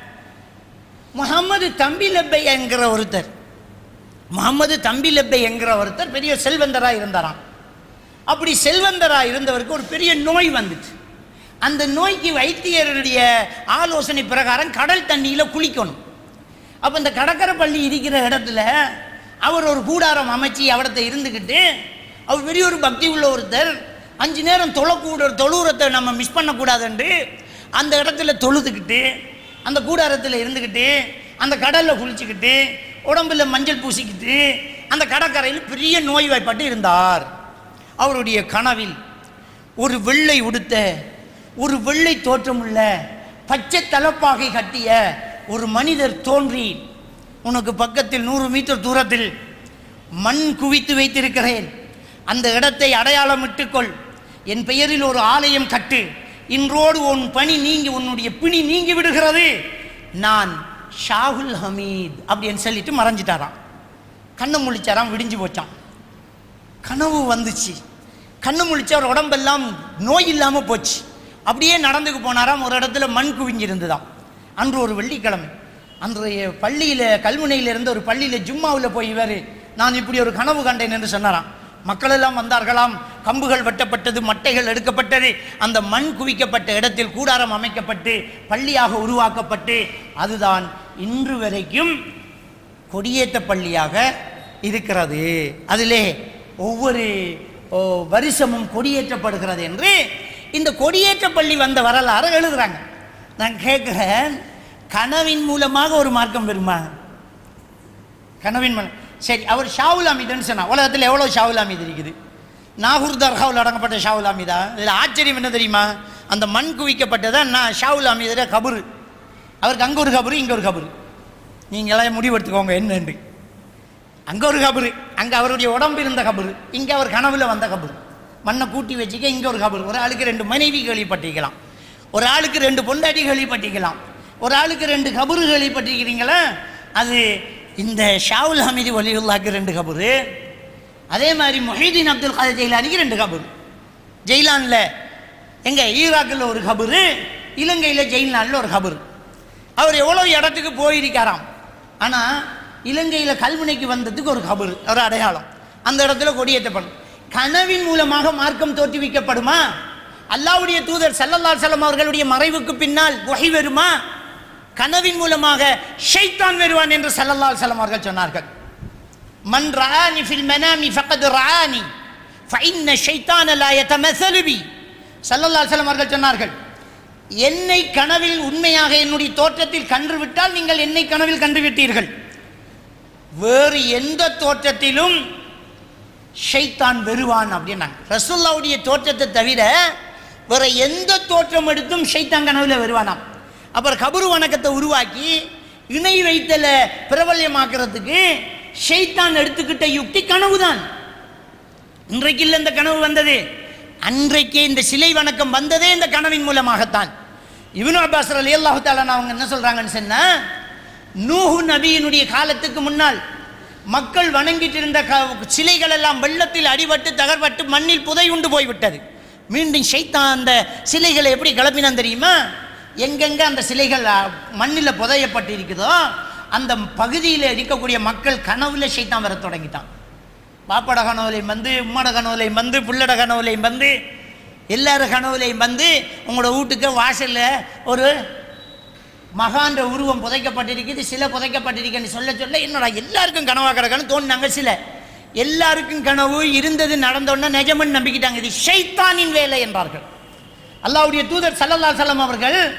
முகமது தம்பி லப்பை என்கிற ஒருத்தர் முகமது தம்பி லப்பை என்கிற ஒருத்தர் பெரிய செல்வந்தராக இருந்தாராம். அப்படி செல்வந்தராக இருந்தவருக்கு ஒரு பெரிய நோய் வந்துச்சு. அந்த நோய்க்கு வைத்தியருடைய ஆலோசனை பிரகாரம் கடல் தண்ணியில் குளிக்கணும். அப்போ இந்த கடற்கரை பள்ளி இருக்கிற இடத்துல அவர் ஒரு கூடாரம் அமைச்சு அவடத்தை இருந்துக்கிட்டு, அவர் பெரிய ஒரு பக்தி உள்ள ஒருத்தர், அஞ்சு நேரம் தொழக்கூட தொழுறத்தை நம்ம மிஸ் பண்ணக்கூடாதுன்று அந்த இடத்துல தொழுதுக்கிட்டு அந்த கூடாரத்தில் இருந்துக்கிட்டு அந்த கடலில் குளிச்சுக்கிட்டு உடம்புல மஞ்சள் பூசிக்கிட்டு அந்த கடற்கரையில் பெரிய நோய்வாய்ப்பட்டு இருந்தார். அவருடைய கனவில் ஒரு வெள்ளை உடுத்த, ஒரு வெள்ளை தோற்றமுள்ள, பச்சை தலப்பாகை கட்டிய ஒரு மனிதர் தோன்றி, உனக்கு பக்கத்தில் நூறு மீட்டர் தூரத்தில் மண் குவித்து வைத்திருக்கிறேன், அந்த இடத்தை அடையாளமிட்டுக்கொள், என் பெயரில் ஒரு ஆலயம் கட்டு, இன்றோடு உன் பணி நீங்கி உன்னுடைய பிணி நீங்கி விடுகிறது, நான் ஷாகுல் ஹமீத் அப்படின்னு சொல்லிட்டு மறைஞ்சிட்டாராம். கண்ணை முழிச்சாராம், விடிஞ்சு போச்சான். கனவு வந்துச்சு. கண்ணு முழிச்சு அவர் உடம்பெல்லாம் நோய் இல்லாமல் போச்சு. அப்படியே நடந்துக்கு போனாராம். ஒரு இடத்துல மண் குவிஞ்சிருந்துதான். அன்று ஒரு வெள்ளிக்கிழமை அன்றைய பள்ளியில் கல்முனையில் இருந்த ஒரு பள்ளியில் ஜும்மாவில் போய் இவர் நான் இப்படி ஒரு கனவு கண்டேன் என்று சொன்னாராம். மக்கள் எல்லாம் வந்தார்களாம். கம்புகள் வெட்டப்பட்டது, மட்டைகள் எடுக்கப்பட்டது, அந்த மண் குவிக்கப்பட்ட இடத்தில் கூடாரம் அமைக்கப்பட்டு பள்ளியாக உருவாக்கப்பட்டு அதுதான் இன்று வரைக்கும் கொடியேற்ற பள்ளியாக இருக்கிறது. அதிலே ஒவ்வொரு வருஷமும் கொடியேற்றப்படுகிறது என்று இந்த கொடியேற்ற பள்ளி வந்த வரலாறு எழுதுறாங்க. நான் கேட்கிறேன், கனவின் மூலமாக ஒரு மார்க்கம் வருமா? கனவின் மூலம் சரி, அவர் ஷாவுல் அமீதுன்னு சொன்னா. உலகத்தில் எவ்வளோ ஷாவுல் அமீது இருக்குது? நாகூர் தர்காவில் அடங்கப்பட்ட ஷாவுல் அமீதா? இதில் ஆச்சரியம் என்ன தெரியுமா? அந்த மண் குவிக்கப்பட்டதான் நான் ஷாவுல் அமீதுற கபரு. அவருக்கு அங்கே ஒரு கபரு, இங்கே ஒரு கபரு. நீங்கள் எல்லாம் முடிவெடுத்துக்கோங்க என்னண்டு. அங்கே ஒரு கபரு, அங்கே அவருடைய உடம்பு இருந்த கபரு, இங்கே அவர் கனவில் வந்த கபரு. மண்ணை கூட்டி வச்சுக்க இங்கே ஒரு கபரு. ஒரு ஆளுக்கு ரெண்டு மனைவி கேள்விப்பட்டிருக்கலாம், ஒரு ஆளுக்கு ரெண்டு பொண்டாட்டி கேள்விப்பட்டிருக்கலாம், ஒரு ஆளுக்கு ரெண்டு கபரு கேள்விப்பட்டிருக்கிறீங்களா? அது இந்த ஷாவுல் ஹமீது வலியுல்லாக்கு ரெண்டு கபரு. அதே மாதிரி முஹீதீன் அப்துல் காதர் ஜெயிலானிக்கு ரெண்டு கபரு. ஜெயிலானில் எங்கே ஈராக்கில் ஒரு கபரு, இலங்கையில் ஜெயிலானில் ஒரு கபரு. அவர் எவ்வளோ இடத்துக்கு போயிருக்காராம். ஆனால் இலங்கையில் கல்முனைக்கு வந்ததுக்கு ஒரு கபரு, ஒரு அடையாளம். அந்த இடத்துல கொடியேற்றப்படும். கனவின் மூலமாக மார்க்கம் தோற்றுவிக்கப்படுமா? அல்லாஹ்வுடைய தூதர் ஸல்லல்லாஹு அலைஹி வஸல்லம் அவர்களுடைய மறைவுக்கு பின்னால் வஹி வருமா? கனவின் மூலமாக ஷைத்தான் வருவான் என்று ஸல்லல்லாஹு அலைஹி வஸல்லம் அவர்கள் சொன்னார்கள். மன் ரஆனி ஃபில் மனாமி ஃபகத் ரஆனி ஃபஇன்ன ஷைத்தான லா யதமஸலு பி. ஸல்லல்லாஹு அலைஹி வஸல்லம் அவர்கள் சொன்னார்கள், என்னை கனவில் உண்மையாக என்னுடைய தோற்றத்தில் கண்டு விட்டால் நீங்கள் என்னை கனவில் கண்டு விட்டீர்கள். வேறு எந்த தோற்றத்திலும் ஷைத்தான் வருவான் அப்படின்னாங்க. ரசூலுல்லாஹ்வுடைய தோற்றத்தை தவிர வேற எந்த தோற்றம் எடுத்தும் ஷைத்தான் கனவில் வருவானாம். அப்புறம் கபரு வணக்கத்தை உருவாக்கி இணை வைத்தல பிரபல்யமாக்குறதுக்கு ஷைத்தான் எடுத்துக்கிட்ட யுக்தி கனவு தான். இன்றைக்கு இல்லை இந்த கனவு வந்தது, அன்றைக்கே இந்த சிலை வணக்கம் வந்ததே இந்த கனவின் மூலமாகத்தான். இப்னு அப்பாஸ் ரலியல்லாஹு தஆலா அவங்க என்ன சொல்றாங்கன்னு சொன்னா, நூஹு நபியினுடைய காலத்துக்கு முன்னால் மக்கள் வணங்கிட்டு இருந்த சிலைகள் எல்லாம் வெள்ளத்தில் அடிபட்டு தகர்பட்டு மண்ணில் புதை உண்டு போய்விட்டது. மீண்டும் ஷைத்தான் அந்த சிலைகளை எப்படி கிளப்பினான் தெரியுமா? எங்கெங்க அந்த சிலைகள் மண்ணில் புதையப்பட்டு இருக்குதோ அந்த பகுதியில் இருக்கக்கூடிய மக்கள் கனவுல ஷைத்தான் வர தொடங்கிட்டான். பாப்பட கனவுலையும் வந்து, உம்மட கனவுலையும் வந்து, புள்ளட கனவுலையும் வந்து, எல்லாரும் கனவுலையும் வந்து உங்களோட வீட்டுக்கு வாசலில் ஒரு மகான்ற உருவம் புதைக்கப்பட்டிருக்குது, சில புதைக்கப்பட்டிருக்குன்னு சொல்ல சொல்ல என்னடா எல்லாருக்கும் கனவாக கிடக்குன்னு தோணினாங்க. சில எல்லாருக்கும் கனவு இருந்தது நடந்தோன்னா நிஜமன்னு நம்பிக்கிட்டாங்க. இது ஷைத்தானின் வேலை என்றார்கள். அல்லாஹ்வுடைய தூதர் ஸல்லல்லாஹு அலைஹி வஸல்லம் அவர்கள்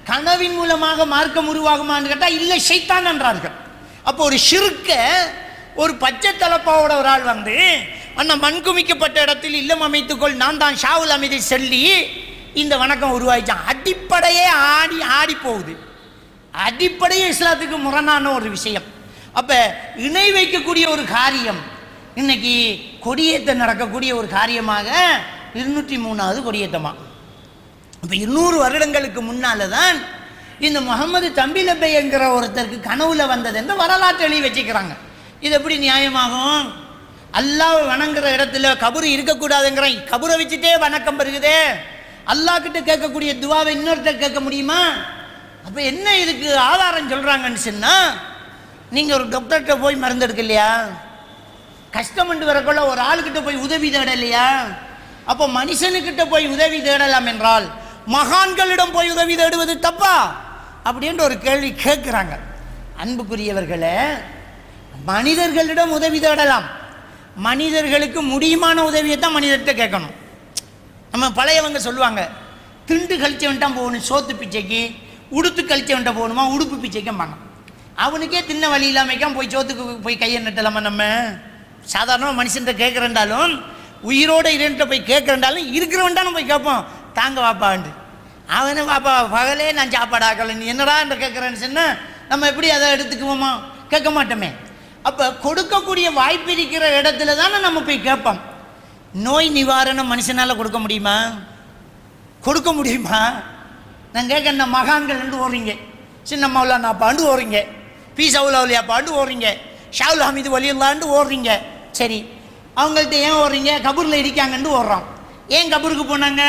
கனவின் மூலமாக மார்க்கம் உருவாகுமான்னு கேட்டால் இல்லை, ஷைத்தான் என்றார்கள். அப்போ ஒரு ஷிர்க்க ஒரு பச்சை தலப்பாவோட ஒரு ஆள் வந்து அண்ணா மண் குமிக்கப்பட்ட இடத்தில் இல்லம் அமைத்துக்கொள் நான் தான் ஷாவுல் அமைதி சொல்லி இந்த வணக்கம் உருவாயிச்சான். அடிப்படையே ஆடி ஆடி போகுது. அடிப்படையே இஸ்லாத்துக்கு முரணான ஒரு விஷயம். அப்போ இணை வைக்கக்கூடிய ஒரு காரியம் இன்னைக்கு கொடியேற்ற நடக்கக்கூடிய ஒரு காரியமாக இருநூற்றி மூணாவது கொடியேற்றமா. இப்போ இருநூறு வருடங்களுக்கு முன்னால தான் இந்த முகமது தம்பிலப்பை என்கிற ஒருத்தருக்கு கனவுல வந்தது என்று வரலாற்று எழுதி வச்சுக்கிறாங்க. இது எப்படி நியாயமாகும்? அல்லாஹ் வணங்குற இடத்துல கபூர் இருக்கக்கூடாதுங்கிற கபூரை வச்சுட்டே வணக்கம் பெறுகுதே. அல்லாஹ் கிட்ட கேட்கக்கூடிய துவாவை இன்னொருத்தர் கேட்க முடியுமா? அப்போ என்ன இதுக்கு ஆதாரம் சொல்றாங்கன்னு சொன்னா, நீங்க ஒரு டாக்டர்கிட்ட போய் மருந்து எடுக்க இல்லையா, கஷ்டமண்டு வரக்குள்ள ஒரு ஆளுக்கிட்ட போய் உதவி தேட இல்லையா? அப்போ மனுஷனுக்கிட்ட போய் உதவி தேடலாம் என்றால் மகான்களிடம் போய் உதவி தேடுவது தப்பா அப்படின்ற ஒரு கேள்வி கேட்குறாங்க. அன்புக்குரியவர்களே, மனிதர்களிடம் உதவி தேடலாம். மனிதர்களுக்கு முடியுமான உதவியை தான் மனிதர்கிட்ட கேட்கணும். நம்ம பழையவங்க சொல்லுவாங்க, திண்டு கழிச்சவன்ட்டான் போகணும் சோத்து பிச்சைக்கு, உடுத்து கழிச்சவன்ட்ட போகணுமா உடுப்பு பிச்சைக்கும்பாங்க. அவனுக்கே தின்ன வழி இல்லாமைக்கான் போய் சோத்துக்கு போய் கையை நட்டலாமா? நம்ம சாதாரணமாக மனுஷன்கிட்ட கேட்குறேன்டாலும், உயிரோடு இருன்ட்ட போய் கேட்குறேன்டாலும் இருக்கிறவன்டாலும் போய் கேட்போம், தாங்க வாப்பாண்டு. அவனு வாப்பா பகலே நான் சாப்பாடு ஆக்கலை, நீ என்னடா என்று கேட்குறேன்னு சொன்னால் நம்ம எப்படி அதை எடுத்துக்குவோமா? கேட்க மாட்டோமே. அப்போ கொடுக்கக்கூடிய வாய்ப்பு இருக்கிற இடத்துல தானே நம்ம போய் கேட்போம். நோய் நிவாரணம் மனுஷனால் கொடுக்க முடியுமா? கொடுக்க முடியுமா? நான் கேட்க மகான்கள் ரெண்டு ஓடுறீங்க, சின்ன மௌலானா பாண்டு ஓடுறீங்க, பி சவுலாவுலியா பாண்டு ஓடுறீங்க, ஷாவுல் ஹமீது வலியுல்லாண்டு ஓடுறீங்க. சரி, அவங்கள்ட்ட ஏன் ஓடுறீங்க? கபூரில் இருக்காங்கன்னு ஓடுறோம். ஏன் கபூருக்கு போனாங்க?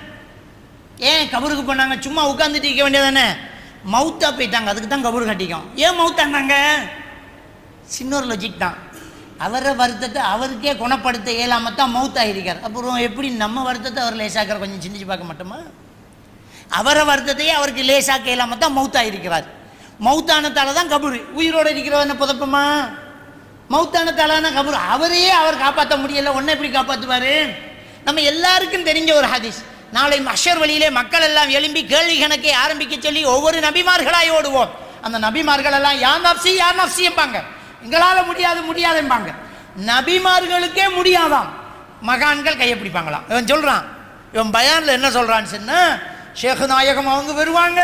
ஏன் கபூருக்கு போனாங்க? சும்மா உட்காந்துட்டு இருக்க வேண்டியதானே? மவுத்தா போயிட்டாங்க, அதுக்கு தான் கபூர் கட்டிக்கும். ஏன் மவுத்தாங்க? சின்ன ஒரு லாஜிக் தான். அவரை வருத்தத்தை அவருக்கே குணப்படுத்த இயலாம தான் மவுத்தாகிருக்கார். அப்புறம் எப்படி நம்ம வருத்தத்தை அவர் லேசாக்கிற கொஞ்சம் சிந்திச்சு பார்க்க மாட்டோமா? அவரை வருத்தத்தையே அவருக்கு லேசாக்க இயலாம தான் மவுத்தாகிருக்கிறார். மவுத்தானத்தால தான் கபூர். உயிரோடு இருக்கிறவன புதப்பமா? மவுத்தானத்தாலான கபூர். அவரையே அவர் காப்பாற்ற முடியல, ஒன்றை எப்படி காப்பாற்றுவார்? நம்ம எல்லாருக்கும் தெரிஞ்ச ஒரு ஹதீஸ், நாளை மஹ்ஷர் வழியிலே மக்கள் எல்லாம் எழும்பி கேள்வி கணக்கை ஆரம்பிக்க சொல்லி ஒவ்வொரு நபிமார்களாய் ஓடுவோம். அந்த நபிமார்கள் எல்லாம் யார் நப்சி யார் நப்சி எம்பாங்க, எங்களால் முடியாது முடியாதும்பாங்க. நபிமார்களுக்கே முடியாதாம், மகான்கள் கையை பிடிப்பாங்களாம். இவன் சொல்றான், இவன் பயான்ல என்ன சொல்றான்னு சொன்னா, ஷேக் நாயகம் அவங்க வருவாங்க,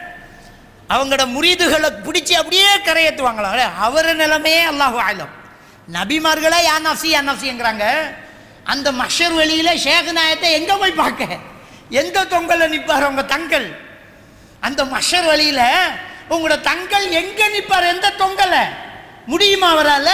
அவங்களோட முரீதுகளை பிடிச்சி அப்படியே கரையேற்றுவாங்களாம். அவர நிலைமையே அல்லாஹு ஆலம். நபிமார்களா யா நப்சி யா நப்சிங்கிறாங்க. அந்த மஹ்ஷர் வெளியில ஷேக் நாயத்தை எங்க போய் பார்க்க, எந்த தொங்கல்ல நிற்பார் உங்க தங்கள்? அந்த மஹ்ஷர் வழியில உங்களோட தங்கள் எங்க நிற்பார்? எந்த தொங்கல முடியுமா அவரால?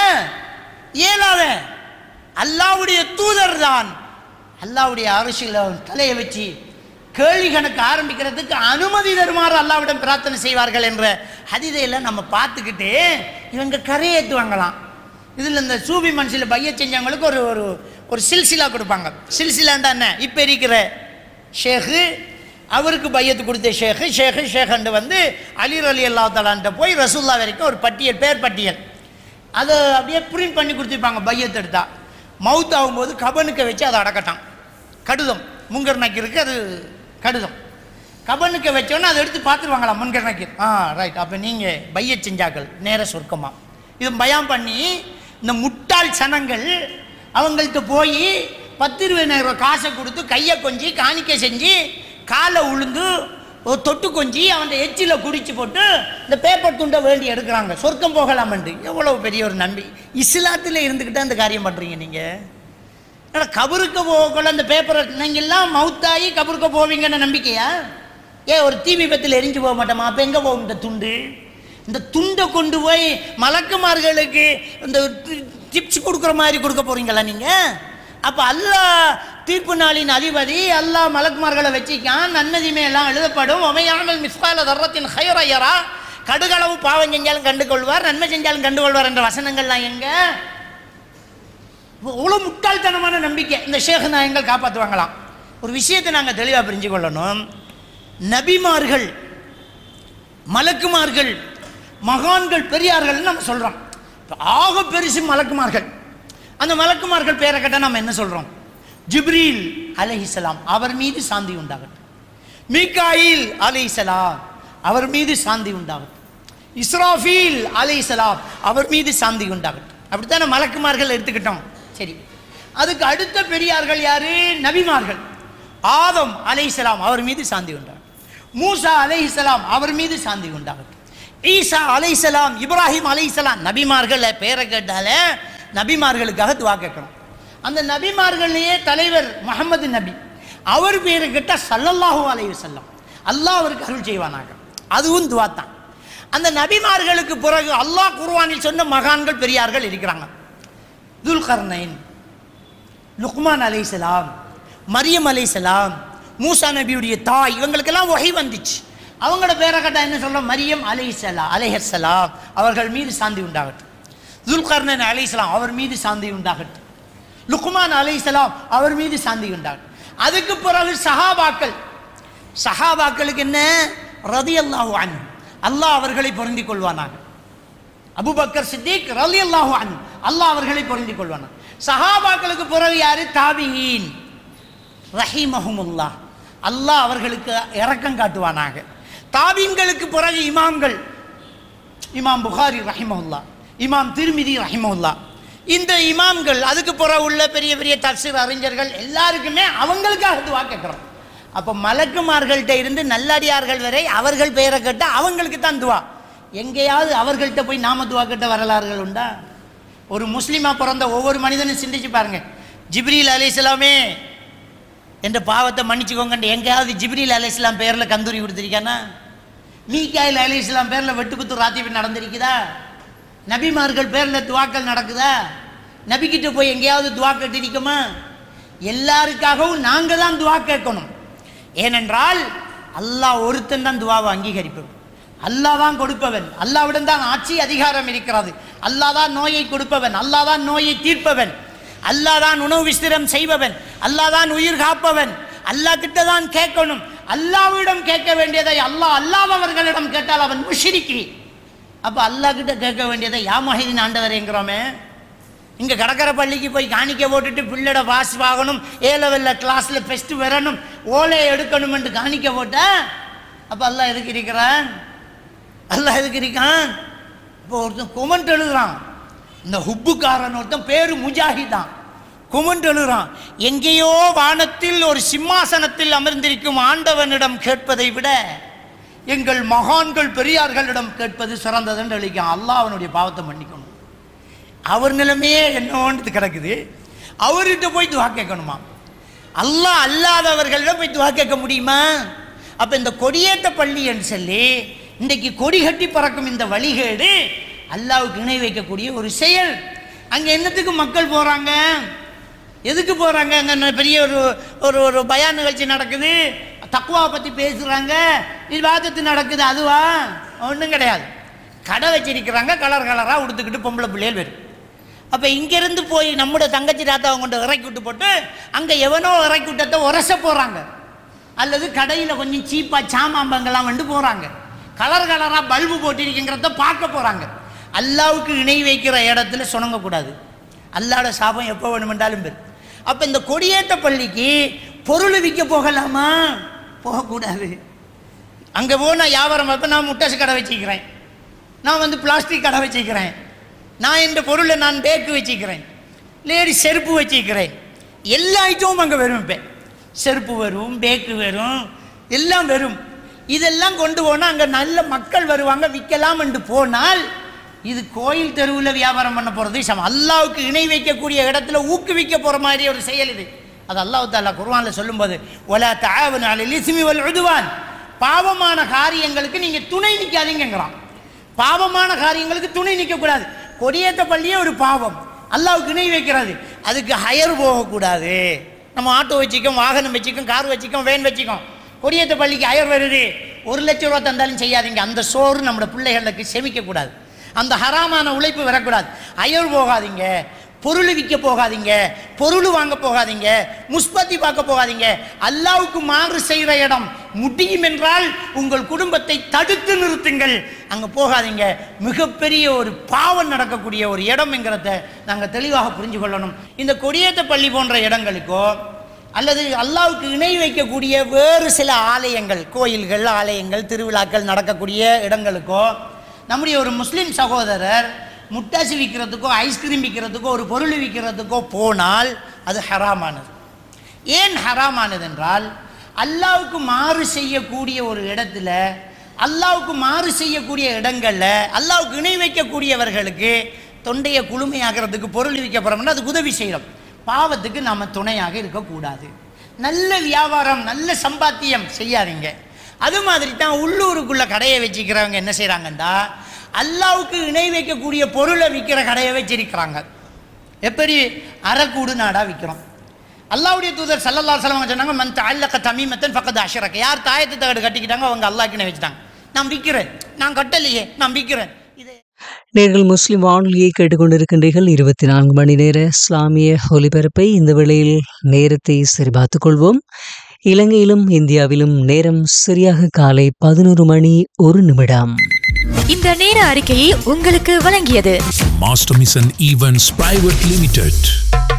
இயலாத. அல்லாஹ்வுடைய தூதர் தான் அல்லாஹ்வுடைய அரசியல தலையை வச்சு கேள்வி கணக்கு ஆரம்பிக்கிறதுக்கு அனுமதி தருமாறு அல்லாஹ்விடம் பிரார்த்தனை செய்வார்கள் என்ற ஹதீஸையெல்லாம் நம்ம பார்த்துக்கிட்டு இவங்க கரையேற்றுவாங்களாம். இதில் இந்த சூபி மனசில் பைய செஞ்சவங்களுக்கு ஒரு ஒரு ஒரு சில்சிலா கொடுப்பாங்க. சில்சிலாண்டா என்ன? இப்போ இருக்கிற ஷேகு அவருக்கு பையத்து கொடுத்த ஷேகு ஷேகு ஷேகண்டு வந்து அலி அலி அல்லா தலான்ட்ட போய் ரசூல்லா வரைக்கும் ஒரு பட்டியல், பேர் பட்டியல், அதை அப்படியே பிரிண்ட் பண்ணி கொடுத்துருப்பாங்க. பையத்து எடுத்தா மவுத் ஆகும்போது கபனுக்க வச்சு அதை அடக்கட்டான். கடிதம் முங்கர் நக்கீருக்கு அது கடிதம். கபனுக்க வச்சோன்னா அதை எடுத்து பார்த்துருவாங்களாம் முன்கர் நக்கீர். ஆ ரைட், அப்போ நீங்கள் பைய செஞ்சாக்கள் நேர சொர்க்கமா. இது பயம் பண்ணி இந்த முட்டாள் சனங்கள் அவங்கள்ட்ட போய் பத்து இருபதாயிரம் ரூபாய் காசை கொடுத்து கையை கொஞ்சி காணிக்கை செஞ்சு காலை உளுந்து ஒரு தொட்டு கொஞ்சி அவன் எச்சில குடிச்சு போட்டு இந்த பேப்பர் துண்டை வேண்டி எடுக்கிறாங்க, சொர்க்கம் போகலாமண்டு. எவ்வளவு பெரிய ஒரு நம்பி இஸ்லாத்தில் இருந்துக்கிட்டே அந்த காரியம் பண்ணுறீங்க நீங்கள். ஆனால் கபருக்கு போகல அந்த பேப்பரை நீங்கள் எல்லாம் மவுத்தாகி கபருக்கு போவீங்கன்னு நம்பிக்கையா? ஏன் ஒரு தீ விபத்தில் எரிஞ்சு போக மாட்டோமா? அப்போ எங்கே போகும் இந்த துண்டு? இந்த துண்டை கொண்டு போய் மலக்குமார்களுக்கு இந்த டிப்ஸ் கொடுக்குற மாதிரி கொடுக்க போறீங்களா நீங்கள்? அப்போ அல்லாஹ் தீர்ப்பு நாளின் அதிபதி, அல்லாஹ் மலக்குமார்களை வச்சிக்கான், நன்மதிமே எல்லாம் எழுதப்படும். ஒமையாமல் மிஸ்கால தர்றத்தின் ஹையரையரா, கடுகளவு பாவம் செஞ்சாலும் கண்டுகொள்வார், நன்மை செஞ்சாலும் கண்டுகொள்வார் என்ற வசனங்கள்லாம் எங்க? அவ்வளோ முட்டாள்தனமான நம்பிக்கை. இந்த ஷேக் நாயங்கள் காப்பாற்றுவாங்களாம். ஒரு விஷயத்தை நாங்கள் தெளிவாக புரிஞ்சு கொள்ளணும். நபிமார்கள், மலக்குமார்கள், மகான்கள், பெரியார்கள் நம்ம சொல்கிறோம். ஆக பெருசு மலக்குமார்கள். அந்த மலக்குமார்கள் பேரை கேட்டால் நம்ம என்ன சொல்கிறோம்? ஜிப்ரீல் அலைஹிஸ்ஸலாம், அவர் மீது சாந்தி உண்டாகட்டும். மீகாயில் அலைஹிஸ்ஸலாம், அவர் மீது சாந்தி உண்டாகட்டும். இஸ்ராஃபீல் அலைஹிஸ்ஸலாம் அவர் மீது சாந்தி உண்டாகட்டும். அப்படித்தானே மலக்குமார்கள் எடுத்துக்கிட்டோம். சரி, அதுக்கு அடுத்த பெரியார்கள் யாரு? நபிமார்கள். ஆதம் அலைஹிஸ்ஸலாம் அவர் மீது சாந்தி உண்டாகட்டும். மூசா அலைஹிஸ்ஸலாம் அவர் மீது சாந்தி உண்டாகட்டும். ஈசா அலைஹிஸ்ஸலாம், இப்ராஹிம் அலைஹிஸ்ஸலாம், நபிமார்கள் பேரை கேட்டால நபிமார்களுக்காக துவா கேட்கணும். அந்த நபிமார்களையே தலைவர் முஹம்மது நபி, அவர் பேரை கேட்டால் ஸல்லல்லாஹு அலைஹி வஸல்லம், அல்லாஹ் அவருக்கு அருள் செய்வானாக. அதுவும் துவா தான். அந்த நபிமார்களுக்கு பிறகு அல்லாஹ் குர்ஆனில் சொன்ன மகான்கள் பெரியார்கள் இருக்கிறாங்க. துல்கர்னைன், லுக்மான் அலைஹிஸ்ஸலாம், மரியம் அலைஹிஸ்ஸலாம், மூசா நபியுடைய தாய், இவங்களுக்கெல்லாம் வஹி வந்துச்சு. அவங்களோட பேரை கேட்டால் என்ன சொல்ல? மரியம் அலைஹிஸ்ஸலாம் அலைஹிஸ்ஸலாம் அவர்கள் மீது சாந்தி உண்டாகட்டும். துல்கர்னைன் அலைஹிஸ்ஸலாம் அவர் மீது சாந்தி உண்டாகட்டும். லுக்மான் அலைஹிஸ்ஸலாம் அவர் மீது சாந்தி உண்டாகட்டும். அதுக்கு பிறகு சஹாபாக்கள், சஹாபாக்களுக்கு என்ன? ரலியல்லாஹு அன்ஹு, அல்லாஹ் அவர்களை பொருந்திக் கொள்வானாக. அபூபக்கர் சித்திக் ரலியல்லாஹு அன்ஹு, அல்லாஹ் அவர்களை பொருந்திக் கொள்வானாக. சஹாபாக்களுக்கு பிறகு யாரு? தாபிஈன் ரஹிமஹுமுல்லாஹ், அல்லாஹ் அவர்களுக்கு இரக்கம் காட்டுவானாக. தாபீன்களுக்கு பிறகு இமாம்கள், இமாம் புகாரி ரஹிமஹுல்லாஹ், இமாம் திர்மிதி ரஹிமஹுல்லாஹ், இந்த இமாம்கள், அதுக்கு பிறகு உள்ள பெரிய பெரிய தஃசீர் அறிஞர்கள் எல்லாருக்குமே அவங்களுக்காக துவா கேட்கிறோம். அப்போ மலக்குமார்கள்ட்ட இருந்து நல்லடியார்கள் வரை அவர்கள் பெயரை கேட்டால் அவங்களுக்கு தான் துவா. எங்கேயாவது அவர்கள்ட்ட போய் நாம துவா கேட்ட வரலாறுகள் உண்டா? ஒரு முஸ்லீமா பிறந்த ஒவ்வொரு மனிதனும் சிந்திச்சு பாருங்க. ஜிப்ரீல் அலைஹிஸ்ஸலாமே என்ற பாவத்தை மன்னிச்சுக்கோங்க, எங்கேயாவது ஜிப்ரீல் அலைஹிஸ்ஸலாம் பேரில் கந்தூரி கொடுத்துருக்கானா? மீகாயில் அலைஹிஸ்ஸலாம் பேரில் வெட்டுக்குத்து ராத்திரி நடந்திருக்குதா? நபிமார்கள் பேரில் துவாக்கள் நடக்குதா? நபிக்கிட்ட போய் எங்கேயாவது துவா கேட்டிருக்குமா? எல்லாருக்காகவும் நாங்கள் தான் துவா கேட்கணும். ஏனென்றால் அல்லாஹ் ஒருத்தன் தான் துவாவை அங்கீகரிப்பவன். அல்லாஹ் தான் கொடுப்பவன். அல்லாஹ்விடம் தான் ஆட்சி அதிகாரம் இருக்கிறது. அல்லாஹ் தான் நோயை கொடுப்பவன். அல்லாஹ் தான் நோயை தீர்ப்பவன். அல்லாஹ் தான் உணவு விஸ்திரம் செய்பவன். அல்லாஹ் தான் உயிர் காப்பவன். அல்லாஹ் கிட்ட தான் கேட்கணும். அல்லாஹ்விடம் கேட்க வேண்டியதை அல்லாஹ் அல்லாதவர்களிடம் கேட்டால் அவன் முஷ்ரிக்கி. அப்போ அல்லாஹ் கிட்ட கேட்க வேண்டியதை யா முஹைதீன் ஆண்டவரேங்கிறோமே. இங்கே கடற்கரை பள்ளிக்கு போய் காணிக்க போட்டுட்டு பிள்ளோட பாஸ் வாங்கணும், ஏ லெவலில் கிளாஸில் ஃபெஸ்ட்டு வரணும், ஓலையை எடுக்கணும் என்று காணிக்க போட்ட அப்போ அல்லாஹ் எதுக்கு இருக்கிறான்? அல்லாஹ் எதுக்கு இருக்கான்? இப்போ ஒருத்தன் கொமெண்ட் எழுதுறான், இந்த ஹுப்புக்காரன் ஒருத்தன் பேரு முஜாஹிதான், கொமெண்ட் எழுதுறான், எங்கேயோ வானத்தில் ஒரு சிம்மாசனத்தில் அமர்ந்திருக்கும் ஆண்டவனிடம் கேட்பதை விட எங்கள் மகான்கள் பெரியார்களிடம் கேட்பது சிறந்தது என்று எழுதிக்கான். அல்லாஹ் அவனுடைய பாவத்தை மன்னிக்கணும். அவர் நிலைமையே என்னோன்றது கிடக்குது. அவர்கிட்ட போய் துவா கேட்கணுமா? அல்லாஹ் அல்லாதவர்களிடம் போய் துவா கேட்க முடியுமா? அப்போ இந்த கொடியேற்ற பள்ளி என்று சொல்லி இன்றைக்கு கொடி கட்டி பறக்கும் இந்த வழிகேடு அல்லாஹ்வுக்கு இணை வைக்கக்கூடிய ஒரு செயல். அங்கே என்னத்துக்கு மக்கள் போகிறாங்க? எதுக்கு போகிறாங்க? அங்கே பெரிய ஒரு ஒரு ஒரு பயான் நிகழ்ச்சி நடக்குது, தக்வாவை பற்றி பேசுகிறாங்க, விவாதத்து நடக்குது, அதுவா? ஒன்றும் கிடையாது. கடை வச்சிருக்கிறாங்க, கலர் கலராக உடுத்துக்கிட்டு பொம்பளை பிள்ளைகள் வரும். அப்போ இங்கேருந்து போய் நம்முடைய தங்கச்சி தாத்தாவை கொண்டு இறக்கி விட்டு போட்டு அங்கே எவனோ இறக்கி விட்டத்தை உரச போகிறாங்க, அல்லது கடையில் கொஞ்சம் சீப்பாக சாமாம்பங்கெல்லாம் வந்து போகிறாங்க, கலர் கலராக பல்பு போட்டிருக்குங்கிறத பார்க்க போகிறாங்க. அல்லாவுக்கு இணை வைக்கிற இடத்துல சுணங்கக்கூடாது. அல்லாவோட சாபம் எப்போ வேணுமென்றாலும் பேர். அப்போ இந்த கொடியேற்ற பள்ளிக்கு பொருள் விற்க போகலாமா? போகக்கூடாது. அங்கே போனால் வியாபாரம் அப்போ நான் முட்டாசு கடை வச்சுக்கிறேன், நான் வந்து பிளாஸ்டிக் கடை வச்சுக்கிறேன், நான் இந்த பொருளை நான் பேக்கு வச்சுக்கிறேன், லேடி செருப்பு வச்சுக்கிறேன், எல்லா ஐட்டமும் அங்கே வரும். இப்போ செருப்பு வரும், பேக்கு வரும், எல்லாம் வரும். இதெல்லாம் கொண்டு போனால் அங்கே நல்ல மக்கள் வருவாங்க, விற்கலாம் என்று போனால் இது கோயில் தெருவில் வியாபாரம் பண்ண போகிறது சமம். அல்லாவுக்கு இணை வைக்கக்கூடிய இடத்துல ஊக்குவிக்க போகிற மாதிரி ஒரு செயல் இது. அது அல்லாஹ் தஆலா குர்ஆனில் சொல்லும்போது வலா தஆவனு அலல் இஸ்மி வல் உத்வான், பாவமான காரியங்களுக்கு நீங்கள் துணை நிற்காதீங்கிறான். பாவமான காரியங்களுக்கு துணை நிற்கக்கூடாது. கொடியேற்ற பள்ளியே ஒரு பாவம், அல்லாவுக்கு இணை வைக்கிறது. அதுக்கு ஹயர் போகக்கூடாது. நம்ம ஆட்டோ வச்சுக்கோம், வாகனம் வச்சுக்கோம், கார் வச்சுக்கோம், வேன் வச்சுக்கோம். கொடியேற்ற பள்ளிக்கு ஹயர் வருது, ஒரு லட்சம் ரூபா தந்தாலும் செய்யாதீங்க. அந்த சோறு நம்மளோட பிள்ளைகளுக்கு செமிக்கக்கூடாது. அந்த ஹராமான உழைப்பு வரக்கூடாது. அயர் போகாதீங்க, பொருள் விற்க போகாதீங்க, பொருள் வாங்க போகாதீங்க, முஸ்பத்தி பார்க்க போகாதீங்க. அல்லாவுக்கு மாறு செய்கிற இடம் முடியும் என்றால் உங்கள் குடும்பத்தை தடுத்து நிறுத்துங்கள், அங்கே போகாதீங்க. மிகப்பெரிய ஒரு பாவம் நடக்கக்கூடிய ஒரு இடம் என்கிறத நாங்கள் தெளிவாக புரிஞ்சு கொள்ளணும். இந்த கொடியேற்ற பள்ளி போன்ற இடங்களுக்கோ அல்லது அல்லாஹ்வுக்கு இணை வைக்கக்கூடிய வேறு சில ஆலயங்கள், கோயில்கள், ஆலயங்கள், திருவிழாக்கள் நடக்கக்கூடிய இடங்களுக்கோ நம்முடைய ஒரு முஸ்லீம் சகோதரர் முட்டாசி விற்கிறதுக்கோ ஐஸ்கிரீம் விற்கிறதுக்கோ ஒரு பொருள் விற்கிறதுக்கோ போனால் அது ஹராமானது. ஏன் ஹராமானது என்றால், அல்லாஹ்வுக்கு மாறு செய்யக்கூடிய ஒரு இடத்துல, அல்லாஹ்வுக்கு மாறு செய்யக்கூடிய இடங்களில் அல்லாஹ்வுக்கு இணை வைக்கக்கூடியவர்களுக்கு தொண்டையை குளுமையாகிறதுக்கு பொருள் விற்க போகிறோம்னா அதுக்கு உதவி செய்கிறோம். பாவத்துக்கு நாம் துணையாக இருக்கக்கூடாது. நல்ல வியாபாரம், நல்ல சம்பாத்தியம் செய்யாதீங்க. அது மாதிரி தான் உள்ளூருக்குள்ளே கடையை வச்சுக்கிறவங்க என்ன செய்கிறாங்கன்னா, அல்லாஹ்வுக்கு இணை வைக்கக்கூடிய பொருளை விற்கிற கடையை வச்சிருக்கிறாங்க. எப்படி அறக்கூடு நாடாக விற்கிறோம். அல்லாஹ்வுடைய தூதர் ஸல்லல்லாஹு அலைஹி வஸல்லம் சொன்னாங்க, மன் தஅல்லக தமீமத்தன் ஃபக்கத் அஷ்ரக. யார் தாயத்து தகடு கட்டிக்கிட்டாங்க அவங்க அல்லாஹ்க்கு இணை வச்சுட்டாங்க. நான் விற்கிறேன், நான் கட்டலையே, நான் விற்கிறேன். இது நீங்கள் முஸ்லிம் வானொலியை கேட்டுக்கொண்டிருக்கின்றீர்கள். இருபத்தி நான்கு மணி நேர இஸ்லாமிய ஒலிபரப்பை இந்த வேளையில் நேரத்தை சரிபார்த்துக் கொள்வோம். இலங்கையிலும் இந்தியாவிலும் நேரம் சரியாக காலை பதினோரு மணி ஒரு நிமிடம். இந்த நேர அறிக்கையை உங்களுக்கு வழங்கியது master mission events private limited.